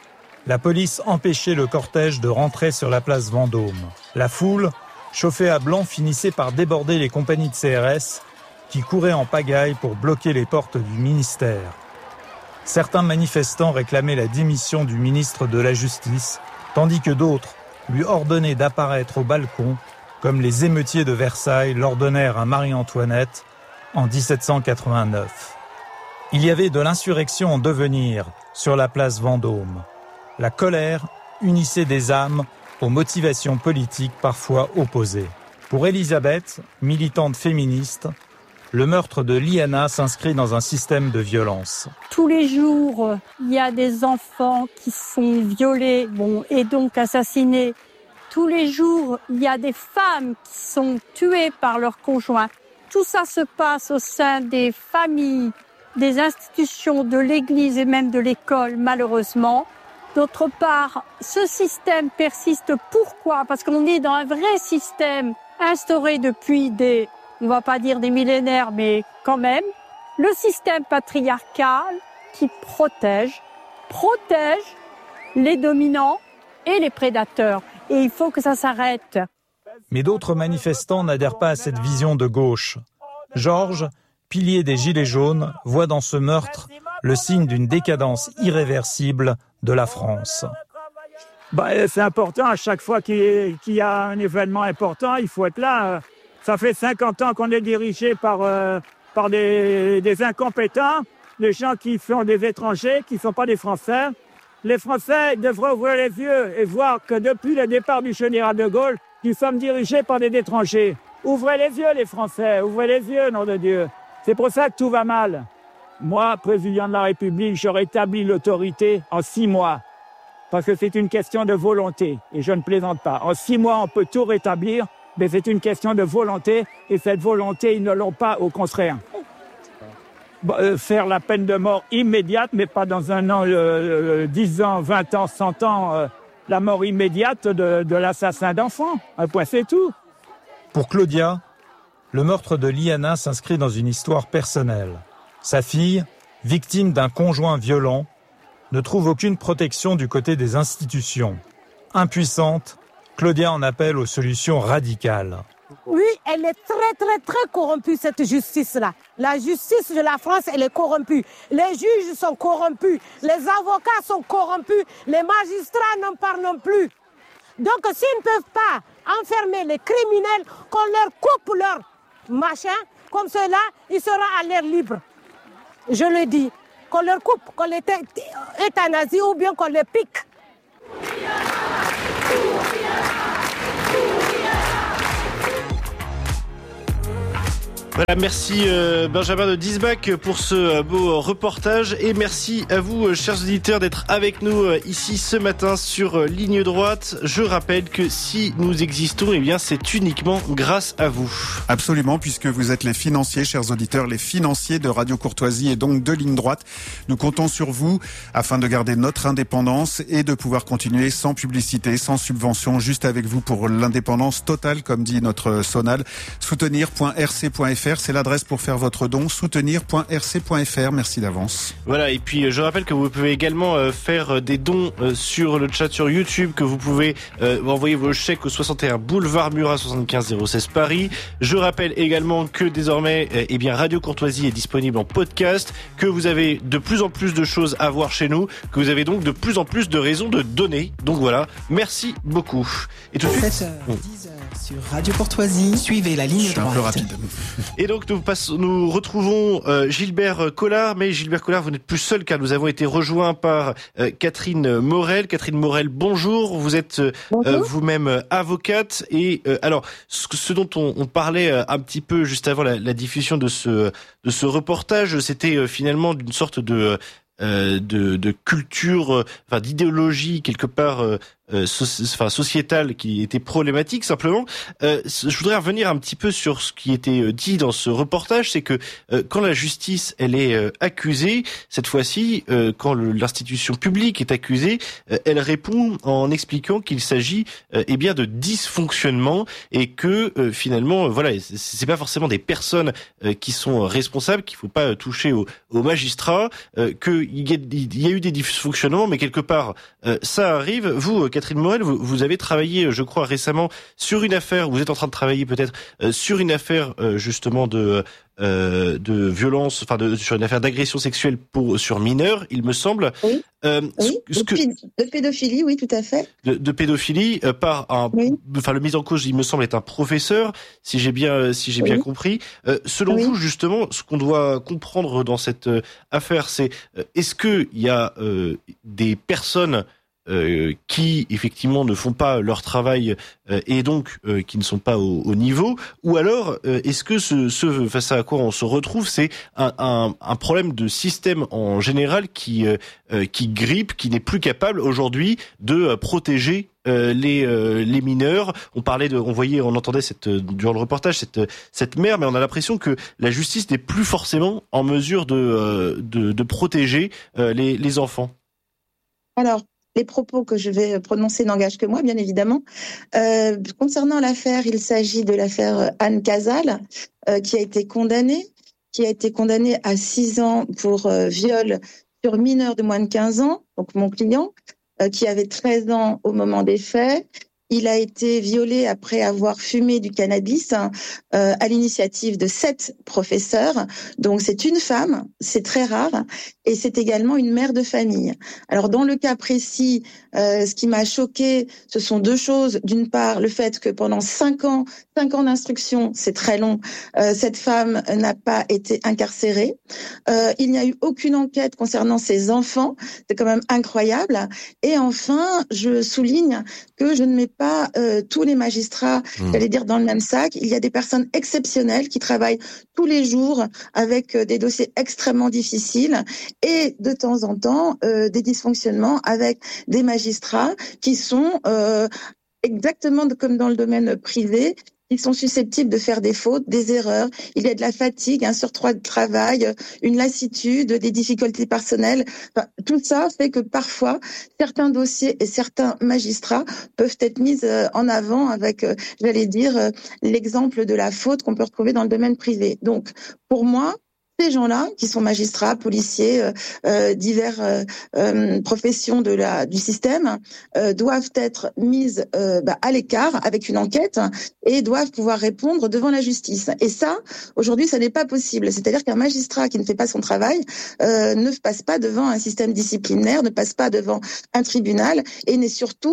la police empêchait le cortège de rentrer sur la place Vendôme. La foule, chauffée à blanc, finissait par déborder les compagnies de C R S qui couraient en pagaille pour bloquer les portes du ministère. Certains manifestants réclamaient la démission du ministre de la Justice, tandis que d'autres lui ordonnaient d'apparaître au balcon, comme les émeutiers de Versailles l'ordonnèrent à Marie-Antoinette en dix-sept cent quatre-vingt-neuf. Il y avait de l'insurrection en devenir sur la place Vendôme. La colère unissait des âmes aux motivations politiques parfois opposées. Pour Elisabeth, militante féministe, le meurtre de l'I A N A s'inscrit dans un système de violence. Tous les jours, il y a des enfants qui sont violés, bon, et donc assassinés. Tous les jours, il y a des femmes qui sont tuées par leurs conjoints. Tout ça se passe au sein des familles, des institutions, de l'Église et même de l'école, malheureusement. D'autre part, ce système persiste. Pourquoi ? Parce qu'on est dans un vrai système instauré depuis des, on va pas dire des millénaires, mais quand même, le système patriarcal qui protège, protège les dominants et les prédateurs. Et il faut que ça s'arrête. Mais d'autres manifestants n'adhèrent pas à cette vision de gauche. Georges, pilier des Gilets jaunes, voit dans ce meurtre le signe d'une décadence irréversible de la France. Bah, c'est important, à chaque fois qu'il y a un événement important, il faut être là. Ça fait cinquante ans qu'on est dirigé par, euh, par des, des incompétents, des gens qui sont des étrangers, qui ne sont pas des Français. Les Français devraient ouvrir les yeux et voir que depuis le départ du général de Gaulle, nous sommes dirigés par des étrangers. Ouvrez les yeux, les Français, ouvrez les yeux, nom de Dieu. C'est pour ça que tout va mal. Moi, président de la République, je rétablis l'autorité en six mois. Parce que c'est une question de volonté, et je ne plaisante pas. En six mois, on peut tout rétablir, mais c'est une question de volonté, et cette volonté, ils ne l'ont pas, au contraire. Bah, euh, faire la peine de mort immédiate, mais pas dans un an, euh, dix ans, vingt ans, cent ans, euh, la mort immédiate de, de l'assassin d'enfants. Un point, c'est tout. Pour Claudia, le meurtre de l'I A N A s'inscrit dans une histoire personnelle. Sa fille, victime d'un conjoint violent, ne trouve aucune protection du côté des institutions. Impuissante, Claudia en appelle aux solutions radicales. Oui, elle est très, très, très corrompue, cette justice-là. La justice de la France, elle est corrompue. Les juges sont corrompus. Les avocats sont corrompus. Les magistrats n'en parlent plus. Donc, s'ils ne peuvent pas enfermer les criminels, qu'on leur coupe leur, machin, comme cela, il sera à l'air libre. Je le dis, qu'on leur coupe, qu'on les euthanasie ou bien qu'on les pique. Voilà, merci euh, Benjamin de Diesbach pour ce euh, beau reportage et merci à vous, euh, chers auditeurs, d'être avec nous euh, ici ce matin sur euh, Ligne Droite. Je rappelle que si nous existons, eh bien c'est uniquement grâce à vous. Absolument, puisque vous êtes les financiers, chers auditeurs, les financiers de Radio Courtoisie et donc de Ligne Droite. Nous comptons sur vous afin de garder notre indépendance et de pouvoir continuer sans publicité, sans subvention, juste avec vous pour l'indépendance totale, comme dit notre Sonal. soutenir point r c point f r, c'est l'adresse pour faire votre don, soutenir point r c point f r. Merci d'avance. Voilà, et puis je rappelle que vous pouvez également euh, faire des dons euh, sur le chat sur YouTube, que vous pouvez euh, envoyer vos chèques au soixante et un boulevard Murat soixante-quinze zéro seize Paris. Je rappelle également que désormais, euh, eh bien Radio Courtoisie est disponible en podcast, que vous avez de plus en plus de choses à voir chez nous, que vous avez donc de plus en plus de raisons de donner. Donc voilà, merci beaucoup. Et tout de suite, sept heures, dix heures sur Radio Courtoisie, suivez la ligne droite. Un peu rapide. Et donc nous passons, nous retrouvons euh, Gilbert Collard, mais Gilbert Collard, vous n'êtes plus seul car nous avons été rejoints par euh, Catherine Morel. Catherine Morel, bonjour. Vous êtes euh, euh, vous-même avocate et euh, alors ce, ce dont on, on parlait euh, un petit peu juste avant la, la diffusion de ce de ce reportage, c'était euh, finalement d'une sorte de euh, de, de culture, euh, enfin d'idéologie quelque part euh, euh, so, enfin sociétale qui était problématique simplement. Euh, je voudrais revenir un petit peu sur ce qui était dit dans ce reportage, c'est que euh, quand la justice elle est euh, accusée, cette fois-ci, euh, quand le, l'institution publique est accusée, euh, elle répond en expliquant qu'il s'agit euh, eh bien de dysfonctionnement et que euh, finalement, euh, voilà, c'est, c'est pas forcément des personnes euh, qui sont responsables, qu'il faut pas toucher aux, aux magistrats, euh, que il y, a, il y a eu des dysfonctionnements, mais quelque part, euh, ça arrive. Vous, Catherine Morel, vous, vous avez travaillé, je crois, récemment sur une affaire, vous êtes en train de travailler peut-être euh, sur une affaire euh, justement de euh, de violence, enfin de, sur une affaire d'agression sexuelle pour sur mineurs, il me semble. Oui, euh, oui ce, ce de, que, de pédophilie, oui, tout à fait. De, de pédophilie euh, par un, oui. enfin le mis en cause, il me semble, est un professeur, si j'ai bien, si j'ai oui. bien compris. Euh, selon oui. vous, justement, ce qu'on doit comprendre dans cette euh, affaire, c'est euh, est-ce que il y a euh, des personnes Euh, qui effectivement ne font pas leur travail euh, et donc euh, qui ne sont pas au, au niveau, ou alors euh, est-ce que ce, ce face à quoi on se retrouve, c'est un, un, un problème de système en général qui euh, qui grippe, qui n'est plus capable aujourd'hui de euh, protéger euh, les euh, les mineurs. On parlait de, on voyait, on entendait cette durant le reportage cette cette mère, mais on a l'impression que la justice n'est plus forcément en mesure de euh, de, de protéger euh, les les enfants. Alors. Les propos que je vais prononcer n'engagent que moi, bien évidemment. Euh, concernant l'affaire, il s'agit de l'affaire Anne Casal, euh, qui a été condamnée, qui a été condamnée à six ans pour euh, viol sur mineur de moins de quinze ans, donc mon client, euh, qui avait treize ans au moment des faits. Il a été violé après avoir fumé du cannabis hein, euh, à l'initiative de sept professeurs. Donc c'est une femme, c'est très rare, et c'est également une mère de famille. Alors dans le cas précis, euh, ce qui m'a choqué, ce sont deux choses. D'une part, le fait que pendant cinq ans, cinq ans d'instruction, c'est très long, euh, cette femme n'a pas été incarcérée. Euh, il n'y a eu aucune enquête concernant ses enfants. C'est quand même incroyable. Et enfin, je souligne que je ne mets pas euh, tous les magistrats, mmh. j'allais dire, dans le même sac. Il y a des personnes exceptionnelles qui travaillent tous les jours avec euh, des dossiers extrêmement difficiles et de temps en temps euh, des dysfonctionnements avec des magistrats qui sont euh, exactement comme dans le domaine privé, ils sont susceptibles de faire des fautes, des erreurs. Il y a de la fatigue, un surcroît de travail, une lassitude, des difficultés personnelles. Enfin, tout ça fait que parfois, certains dossiers et certains magistrats peuvent être mis en avant avec, j'allais dire, l'exemple de la faute qu'on peut retrouver dans le domaine privé. Donc, pour moi, ces gens-là, qui sont magistrats, policiers, euh, euh, divers euh, euh, professions de la du système, euh, doivent être mises euh, bah, à l'écart avec une enquête et doivent pouvoir répondre devant la justice. Et ça, aujourd'hui, ça n'est pas possible. C'est-à-dire qu'un magistrat qui ne fait pas son travail euh, ne passe pas devant un système disciplinaire, ne passe pas devant un tribunal et n'est surtout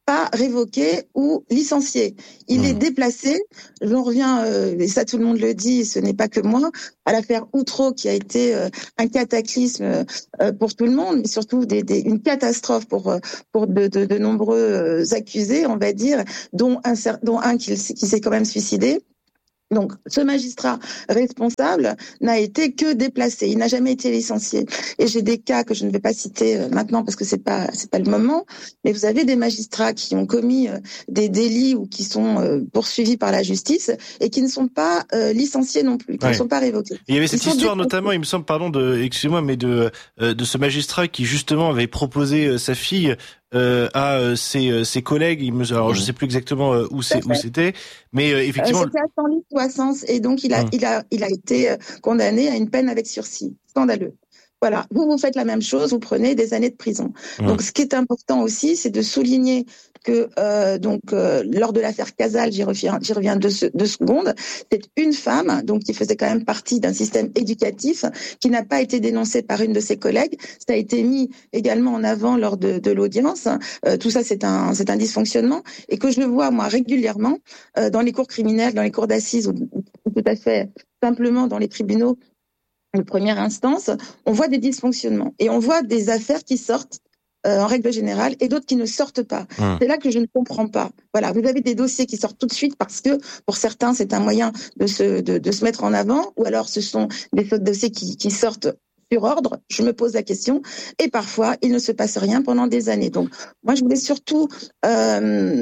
pas révoqué ou licencié. Il mmh. est déplacé. J'en reviens, euh, et ça tout le monde le dit, ce n'est pas que moi, à l'affaire Outreau qui a été euh, un cataclysme euh, pour tout le monde, mais surtout des, des, une catastrophe pour pour de, de, de nombreux accusés, on va dire, dont un dont un qui, qui s'est quand même suicidé. Donc, ce magistrat responsable n'a été que déplacé. Il n'a jamais été licencié. Et j'ai des cas que je ne vais pas citer maintenant parce que c'est pas, c'est pas le moment. Mais vous avez des magistrats qui ont commis des délits ou qui sont poursuivis par la justice et qui ne sont pas euh, licenciés non plus, qui ouais. ne sont pas révoqués. Il y avait cette Ils histoire notamment, il me semble, pardon, de, excusez-moi, mais de de ce magistrat qui justement avait proposé sa fille. Euh, à euh, ses, euh, ses collègues, il me, alors je sais plus exactement euh, où c'est, où c'était, mais euh, effectivement. Euh, c'était à Senlis ou à Sens, et donc il a, hum. il a, il a été condamné à une peine avec sursis. Scandaleux. Voilà. Vous, vous faites la même chose, vous prenez des années de prison. Hum. Donc, ce qui est important aussi, c'est de souligner que, euh, donc, euh, lors de l'affaire Casal, j'y reviens, j'y reviens deux, deux secondes, c'est une femme, donc, qui faisait quand même partie d'un système éducatif, qui n'a pas été dénoncée par une de ses collègues. Ça a été mis également en avant lors de, de l'audience. Euh, tout ça, c'est un, c'est un dysfonctionnement, et que je le vois, moi, régulièrement, euh, dans les cours criminelles, dans les cours d'assises, ou, ou tout à fait simplement dans les tribunaux de première instance, on voit des dysfonctionnements et on voit des affaires qui sortent euh, en règle générale et d'autres qui ne sortent pas. Mmh. C'est là que je ne comprends pas. Voilà, vous avez des dossiers qui sortent tout de suite parce que pour certains c'est un moyen de se de, de se mettre en avant, ou alors ce sont des dossiers qui, qui sortent sur ordre. Je me pose la question et parfois il ne se passe rien pendant des années. Donc moi je voulais surtout euh,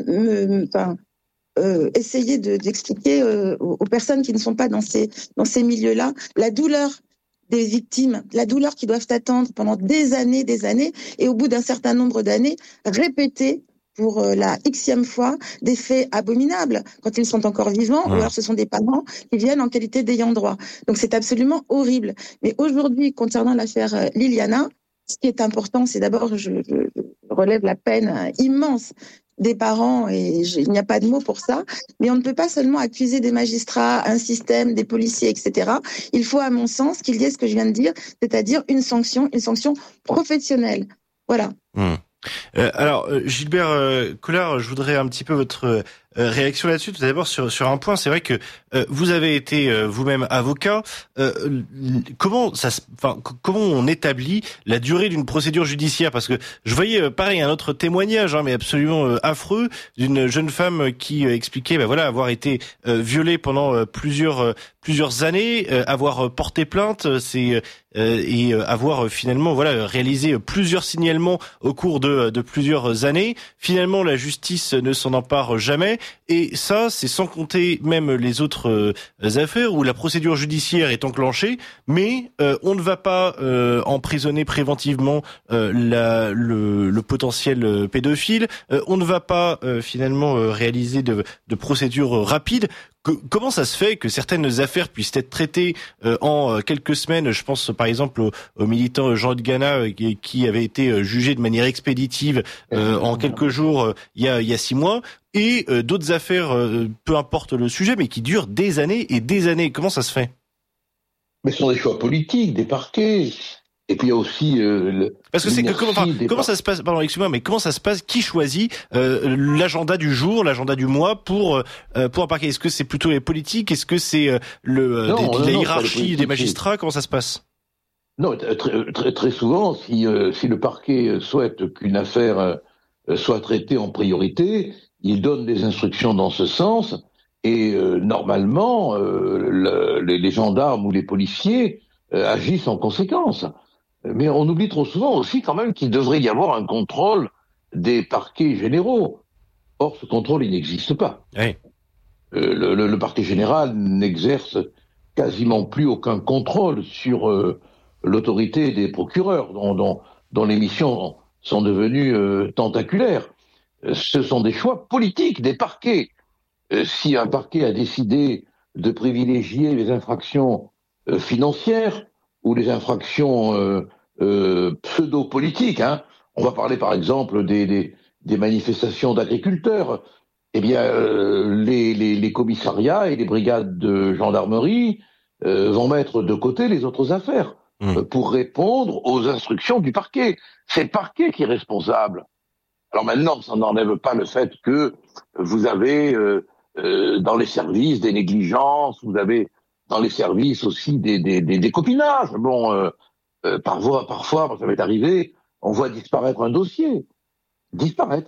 me, enfin, Euh, essayer de, d'expliquer euh, aux, aux personnes qui ne sont pas dans ces dans ces milieux-là la douleur des victimes, la douleur qu'ils doivent attendre pendant des années, des années, et au bout d'un certain nombre d'années, répéter pour euh, la xème fois des faits abominables quand ils sont encore vivants, ouais. ou alors ce sont des parents qui viennent en qualité d'ayants droit. Donc c'est absolument horrible. Mais aujourd'hui, concernant l'affaire euh, Liliana, ce qui est important, c'est d'abord, je, je, je relève la peine immense des parents, et je, il n'y a pas de mots pour ça, mais on ne peut pas seulement accuser des magistrats, un système, des policiers, et cetera. Il faut, à mon sens, qu'il y ait ce que je viens de dire, c'est-à-dire une sanction, une sanction professionnelle. Voilà. Mmh. Euh, alors, euh, Gilbert euh, Collard, je voudrais un petit peu votre euh, réaction là-dessus. Tout d'abord sur sur un point, c'est vrai que euh, vous avez été euh, vous-même avocat. Euh, comment ça, enfin, comment on établit la durée d'une procédure judiciaire? Parce que je voyais euh, pareil un autre témoignage, hein, mais absolument euh, affreux, d'une jeune femme qui euh, expliquait, ben voilà, avoir été euh, violée pendant euh, plusieurs euh, plusieurs années, euh, avoir porté plainte, c'est euh, et euh, avoir euh, finalement voilà réalisé plusieurs signalements au cours de de plusieurs années. Finalement, la justice ne s'en empare jamais. Et ça, c'est sans compter même les autres euh, affaires où la procédure judiciaire est enclenchée, mais euh, on ne va pas euh, emprisonner préventivement euh, la, le, le potentiel pédophile. Euh, on ne va pas euh, finalement euh, réaliser de, de procédures rapides. Que, comment ça se fait que certaines affaires puissent être traitées euh, en euh, quelques semaines? Je pense par exemple au, au militant Jean de Gana euh, qui, qui avait été euh, jugé de manière expéditive euh, en quelques jours euh, il y a il y a six mois, et euh, d'autres affaires, euh, peu importe le sujet, mais qui durent des années et des années. Comment ça se fait? Mais ce sont des choix politiques, des parquets. Et puis il y a aussi euh, le, parce que c'est que comment, enfin, comment ça se passe, pardon, excuse-moi, mais comment ça se passe? Qui choisit euh, l'agenda du jour, l'agenda du mois pour euh, pour un parquet? Est-ce que c'est plutôt les politiques? Est-ce que c'est euh, le non, des, non, la non, hiérarchie des magistrats? Comment ça se passe? Non, très très, très souvent, si euh, si le parquet souhaite qu'une affaire euh, soit traitée en priorité, il donne des instructions dans ce sens, et euh, normalement euh, le, les, les gendarmes ou les policiers euh, agissent en conséquence. Mais on oublie trop souvent aussi quand même qu'il devrait y avoir un contrôle des parquets généraux. Or, ce contrôle, il n'existe pas. Oui. Euh, le, le, le parquet général n'exerce quasiment plus aucun contrôle sur euh, l'autorité des procureurs, dont, dont, dont les missions sont devenues euh, tentaculaires. Euh, ce sont des choix politiques des parquets. Euh, si un parquet a décidé de privilégier les infractions euh, financières, ou les infractions euh, euh, pseudo-politiques, hein. On va parler par exemple des, des, des manifestations d'agriculteurs. Eh bien, euh, les, les, les commissariats et les brigades de gendarmerie euh, vont mettre de côté les autres affaires mmh. euh, pour répondre aux instructions du parquet. C'est le parquet qui est responsable. Alors maintenant, ça n'enlève pas le fait que vous avez euh, euh, dans les services des négligences, vous avez dans les services aussi des, des, des, des copinages. Bon, euh, euh, parfois, parfois, ça m'est arrivé, on voit disparaître un dossier. Disparaître.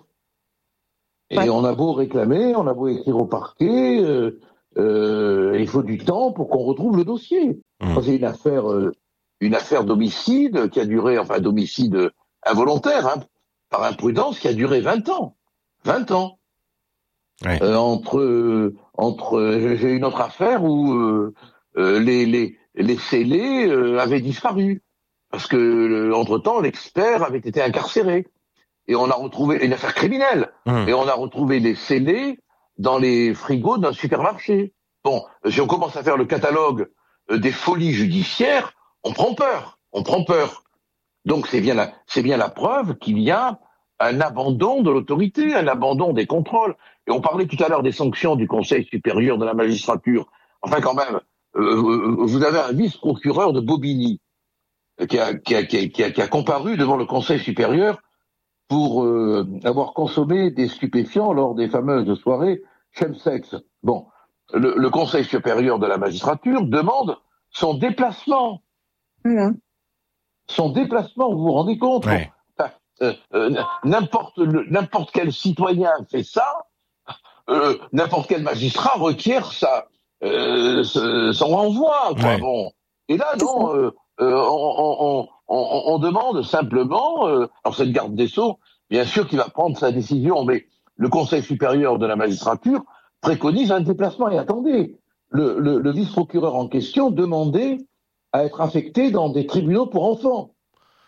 Et ouais. On a beau réclamer, on a beau écrire au parquet, euh, euh, il faut du temps pour qu'on retrouve le dossier. Mmh. C'est une affaire, euh, une affaire d'homicide qui a duré, enfin d'homicide involontaire, hein, par imprudence, qui a duré vingt ans. vingt ans. Ouais. Euh, entre, euh, entre, j'ai une autre affaire où euh, euh, les, les, les scellés euh, avaient disparu. Parce que, euh, entre-temps, l'expert avait été incarcéré. Et on a retrouvé, une affaire criminelle, mmh. et on a retrouvé les scellés dans les frigos d'un supermarché. Bon, si on commence à faire le catalogue euh, des folies judiciaires, on prend peur, on prend peur. Donc c'est bien la, c'est bien la preuve qu'il y a un abandon de l'autorité, un abandon des contrôles. Et on parlait tout à l'heure des sanctions du Conseil supérieur de la magistrature. Enfin quand même, euh, vous avez un vice-procureur de Bobigny qui a, qui a, qui a, qui a, qui a comparu devant le Conseil supérieur pour euh, avoir consommé des stupéfiants lors des fameuses soirées chemsex. Bon, le, le Conseil supérieur de la magistrature demande son déplacement. Mmh. Son déplacement, vous vous rendez compte? Ouais. Enfin, euh, euh, n'importe, le, n'importe quel citoyen fait ça, euh, n'importe quel magistrat requiert sa, euh, son renvoi. Quoi. Ouais. Bon. Et là, non, euh, euh, on, on, on, on demande simplement, euh, alors c'est le garde des Sceaux, bien sûr qu'il va prendre sa décision, mais le Conseil supérieur de la magistrature préconise un déplacement. Et attendez, le, le, le vice-procureur en question demandait à être affecté dans des tribunaux pour enfants.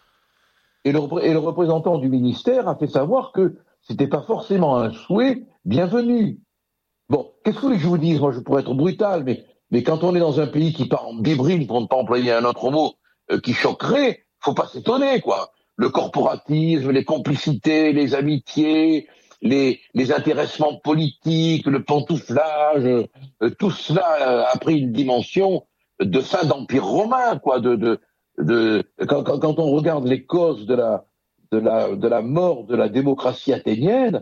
Et le, et le représentant du ministère a fait savoir que c'était pas forcément un souhait bienvenu. Bon, qu'est-ce que vous voulez que je vous dise? Moi, je pourrais être brutal, mais, mais quand on est dans un pays qui part en bébrile, pour ne pas employer un autre mot, euh, qui choquerait, faut pas s'étonner, quoi. Le corporatisme, les complicités, les amitiés, les, les intéressements politiques, le pantouflage, euh, tout cela a pris une dimension de fin d'empire romain, quoi. De, de, de quand, quand, quand on regarde les causes de la, de la, de la mort de la démocratie athénienne,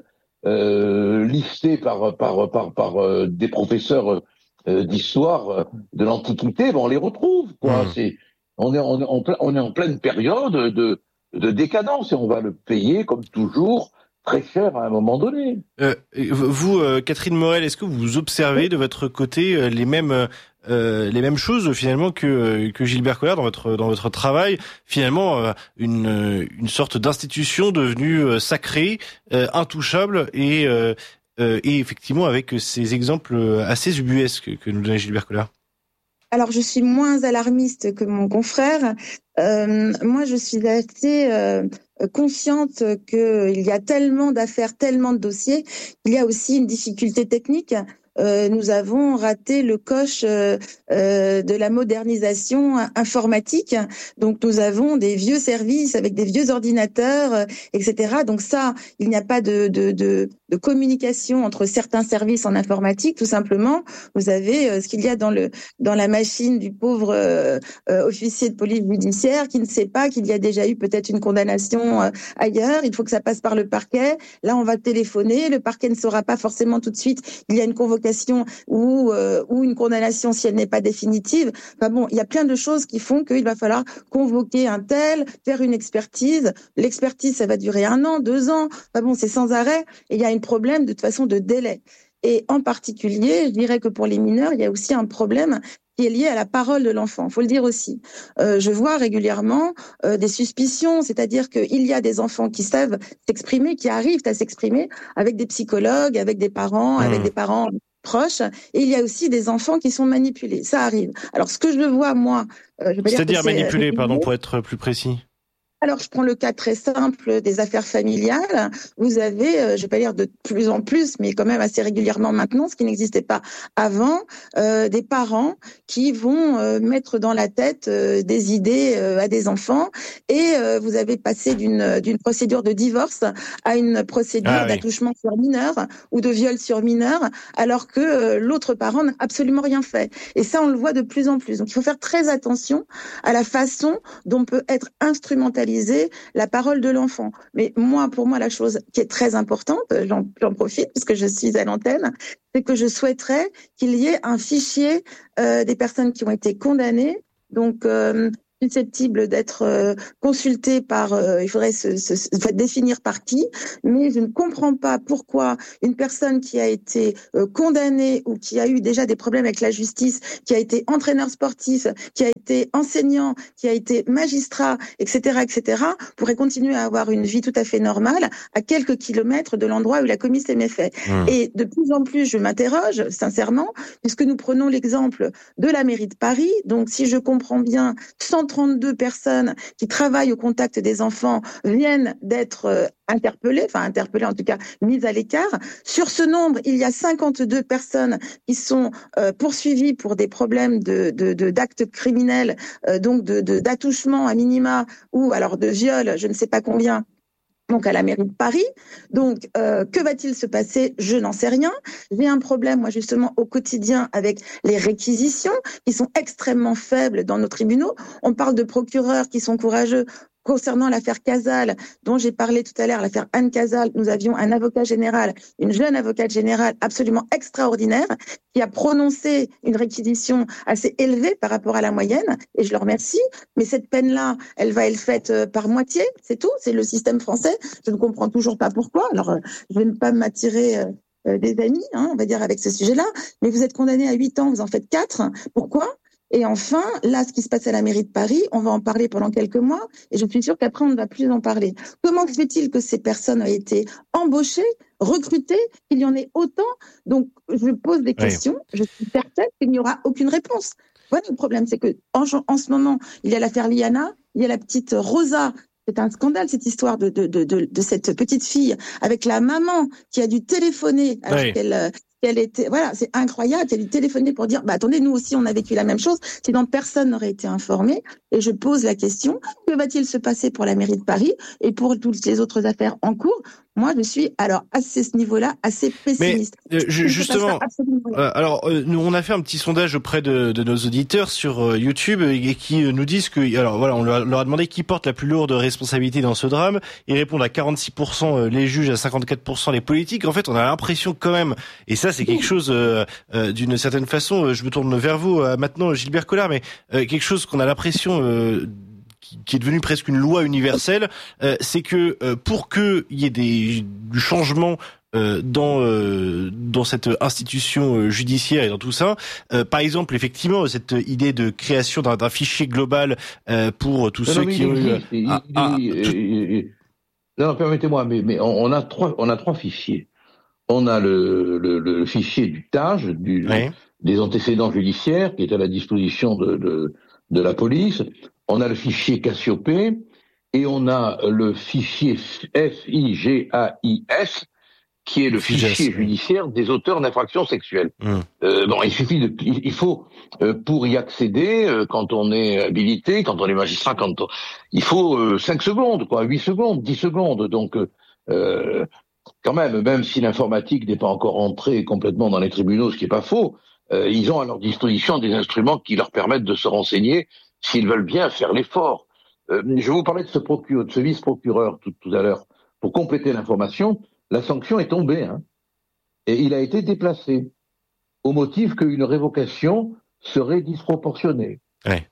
euh, listées par, par, par, par euh, des professeurs euh, d'histoire de l'Antiquité, ben on les retrouve, quoi. Mmh. C'est On est, on, est en plein, on est en pleine période de, de décadence et on va le payer, comme toujours, très cher à un moment donné. Euh, vous, euh, Catherine Morel, est-ce que vous observez de votre côté euh, les mêmes euh, les mêmes choses finalement que que Gilbert Collard dans votre dans votre travail, finalement euh, une une sorte d'institution devenue euh, sacrée, euh, intouchable et euh, euh, et effectivement avec ces exemples assez ubuesques que nous donnait Gilbert Collard? Alors, je suis moins alarmiste que mon confrère. Euh, moi, je suis assez euh, consciente qu'il y a tellement d'affaires, tellement de dossiers. Il y a aussi une difficulté technique. Euh, nous avons raté le coche euh, euh, de la modernisation informatique. Donc, nous avons des vieux services avec des vieux ordinateurs, euh, et cetera. Donc ça, il n'y a pas de, de, de, de communication entre certains services en informatique. Tout simplement, vous avez euh, ce qu'il y a dans le dans la machine du pauvre euh, euh, officier de police judiciaire qui ne sait pas qu'il y a déjà eu peut-être une condamnation euh, ailleurs. Il faut que ça passe par le parquet. Là, on va téléphoner. Le parquet ne saura pas forcément tout de suite. Il y a une convocation ou euh, ou une condamnation si elle n'est pas définitive. Enfin bon, il y a plein de choses qui font qu'il va falloir convoquer un tel, faire une expertise. L'expertise, ça va durer un an, deux ans. Enfin bon, c'est sans arrêt. Et il y a un problème de toute façon de délai. Et en particulier, je dirais que pour les mineurs, il y a aussi un problème qui est lié à la parole de l'enfant. Faut le dire aussi. Euh, je vois régulièrement euh, des suspicions, c'est-à-dire qu'il y a des enfants qui savent s'exprimer, qui arrivent à s'exprimer avec des psychologues, avec des parents, mmh. avec des parents proches, et il y a aussi des enfants qui sont manipulés. Ça arrive. Alors, ce que je vois, moi... Euh, je C'est-à-dire manipulés, pardon, pour être plus précis. Alors, je prends le cas très simple des affaires familiales. Vous avez, euh, je vais pas dire de plus en plus, mais quand même assez régulièrement maintenant, ce qui n'existait pas avant, euh, des parents qui vont euh, mettre dans la tête euh, des idées euh, à des enfants. Et euh, vous avez passé d'une d'une procédure de divorce à une procédure ah, d'attouchement oui. sur mineur ou de viol sur mineur, alors que euh, l'autre parent n'a absolument rien fait. Et ça, on le voit de plus en plus. Donc, il faut faire très attention à la façon dont peut être instrumentalisé criminaliser la parole de l'enfant. Mais moi, pour moi, la chose qui est très importante, j'en, j'en profite puisque je suis à l'antenne, c'est que je souhaiterais qu'il y ait un fichier euh, des personnes qui ont été condamnées, donc euh, susceptibles d'être euh, consultées par, euh, il faudrait se, se, se définir par qui, mais je ne comprends pas pourquoi une personne qui a été euh, condamnée ou qui a eu déjà des problèmes avec la justice, qui a été entraîneur sportif, qui a été enseignant, qui a été magistrat, et cetera, et cetera, pourrait continuer à avoir une vie tout à fait normale à quelques kilomètres de l'endroit où il a commis ses méfaits. Mmh. Et de plus en plus, je m'interroge, sincèrement, puisque nous prenons l'exemple de la mairie de Paris. Donc, si je comprends bien, cent trente-deux personnes qui travaillent au contact des enfants viennent d'être euh, interpellées, enfin interpellées en tout cas, mises à l'écart. Sur ce nombre, il y a cinquante-deux personnes qui sont euh, poursuivies pour des problèmes de, de, de d'actes criminels, euh, donc de, de d'attouchement à minima ou alors de viol, je ne sais pas combien. Donc à la mairie de Paris. Donc euh, que va-t-il se passer? Je n'en sais rien. J'ai un problème moi justement au quotidien avec les réquisitions qui sont extrêmement faibles dans nos tribunaux. On parle de procureurs qui sont courageux. Concernant l'affaire Casal, dont j'ai parlé tout à l'heure, l'affaire Anne Casal, nous avions un avocat général, une jeune avocate générale absolument extraordinaire, qui a prononcé une réquisition assez élevée par rapport à la moyenne, et je le remercie. Mais cette peine-là, elle va être faite par moitié, c'est tout, c'est le système français. Je ne comprends toujours pas pourquoi. Alors, je ne vais pas m'attirer euh, des amis, hein, on va dire, avec ce sujet-là, mais vous êtes condamné à huit ans, vous en faites quatre. Pourquoi ? Et enfin, là, ce qui se passe à la mairie de Paris, on va en parler pendant quelques mois, et je suis sûre qu'après, on ne va plus en parler. Comment se fait-il que ces personnes ont été embauchées, recrutées, qu'il y en ait autant? Donc, je pose des questions, oui. Je suis certaine qu'il n'y aura aucune réponse. Voilà le problème, c'est que en, en ce moment, il y a l'affaire Liana, il y a la petite Rosa. C'est un scandale, cette histoire de, de, de, de, de cette petite fille avec la maman qui a dû téléphoner alors oui. qu'elle... Elle était, voilà, c'est incroyable. Elle lui téléphonait pour dire, bah attendez, nous aussi on a vécu la même chose. Sinon personne n'aurait été informé. Et je pose la question, que va-t-il se passer pour la mairie de Paris et pour toutes les autres affaires en cours? Moi, je suis alors à ce niveau-là assez pessimiste. Mais euh, je, justement, euh, alors euh, nous on a fait un petit sondage auprès de, de nos auditeurs sur euh, YouTube et qui euh, nous disent que, alors voilà, on leur, leur a demandé qui porte la plus lourde responsabilité dans ce drame. Ils répondent à quarante-six pour cent les juges, à cinquante-quatre pour cent les politiques. En fait, on a l'impression quand même, et ça c'est quelque chose euh, euh, d'une certaine façon. Je me tourne vers vous euh, maintenant, Gilbert Collard, mais euh, quelque chose qu'on a l'impression euh, qui est devenu presque une loi universelle, euh, c'est que euh, pour qu'il y ait des, du changement euh, dans euh, dans cette institution euh, judiciaire et dans tout ça, euh, par exemple, effectivement, cette idée de création d'un, d'un fichier global euh, pour tous non, ceux non, qui ont eu... Il, ah, il, ah, il, tout... il, non, non, permettez-moi, mais, mais on, on a trois on a trois fichiers. On a le, le, le fichier du T A J, du, oui. des antécédents judiciaires, qui est à la disposition de, de, de la police. On a le fichier Cassiopée et on a le fichier F I G A I S, qui est le fichier F I G A S, judiciaire des auteurs d'infractions sexuelles. Mmh. Euh, bon, il suffit de, il faut euh, pour y accéder, euh, quand on est habilité, quand on est magistrat, quand on, il faut euh, cinq secondes, quoi, huit secondes, dix secondes. Donc, euh, quand même, même si l'informatique n'est pas encore entrée complètement dans les tribunaux, ce qui est pas faux, euh, ils ont à leur disposition des instruments qui leur permettent de se renseigner s'ils veulent bien faire l'effort. Euh, je vous parlais de ce procureur, de ce vice-procureur tout, tout à l'heure. Pour compléter l'information, la sanction est tombée, hein, et il a été déplacé au motif qu'une révocation serait disproportionnée. Ouais.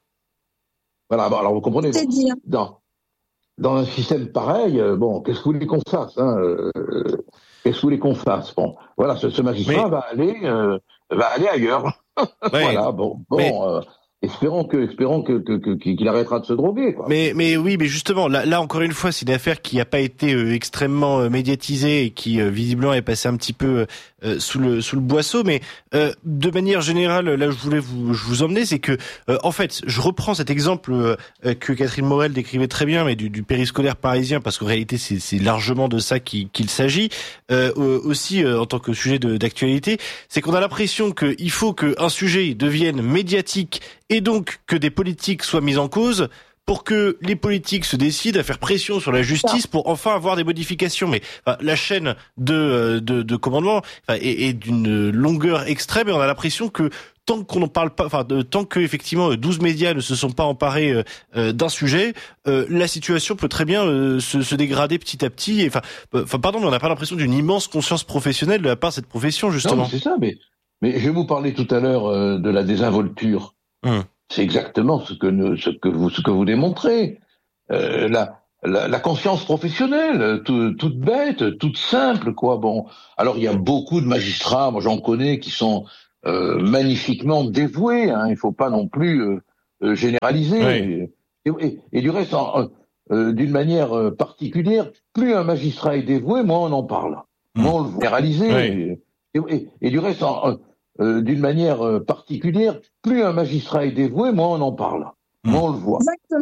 Voilà. Bon, alors vous comprenez. C'est dire. Dans, dans un système pareil, euh, bon, qu'est-ce que vous voulez qu'on fasse, hein, euh, Qu'est-ce que vous voulez qu'on fasse? Bon, voilà, ce, ce magistrat Mais... va aller, euh, va aller ailleurs. Ouais. Voilà. Bon, bon. Mais... Euh, Espérons que, espérons que, que, que, qu'il arrêtera de se droguer, quoi. Mais, mais oui, mais justement, là, là encore une fois, c'est une affaire qui n'a pas été euh, extrêmement euh, médiatisée et qui euh, visiblement est passée un petit peu euh, sous le sous le boisseau. Mais euh, de manière générale, là, je voulais vous je vous emmener, c'est que euh, en fait, je reprends cet exemple euh, que Catherine Morel décrivait très bien, mais du, du périscolaire parisien, parce qu'en réalité, c'est, c'est largement de ça qu'il, qu'il s'agit. Euh, aussi, euh, en tant que sujet de, d'actualité, c'est qu'on a l'impression qu'il faut qu'un sujet devienne médiatique et donc que des politiques soient mises en cause pour que les politiques se décident à faire pression sur la justice pour enfin avoir des modifications. Mais enfin, la chaîne de, de, de commandement enfin, est, est d'une longueur extrême et on a l'impression que tant qu'on n'en parle pas, enfin, de, tant que effectivement douze médias ne se sont pas emparés euh, d'un sujet, euh, la situation peut très bien euh, se, se dégrader petit à petit. Enfin, euh, enfin, pardon, mais on n'a pas l'impression d'une immense conscience professionnelle de la part de cette profession, justement. Non, c'est ça, mais, mais je vais vous parler tout à l'heure euh, de la désinvolture. Hum. C'est exactement ce que, nous, ce que vous, ce que vous démontrez. Euh, la, la, la conscience professionnelle, tout, toute bête, toute simple, quoi. Bon, alors il y a beaucoup de magistrats, moi j'en connais, qui sont euh, magnifiquement dévoués. Hein, il faut pas non plus euh, euh, généraliser. Oui. Et, et, et du reste, en, euh, d'une manière particulière, plus un magistrat est dévoué, moins on en parle. Mmh. Moins on le généraliser. Oui. Et, et, et du reste, en, euh, d'une manière particulière, plus un magistrat est dévoué, moins on en parle. Mmh. Moins on le voit. Exactement.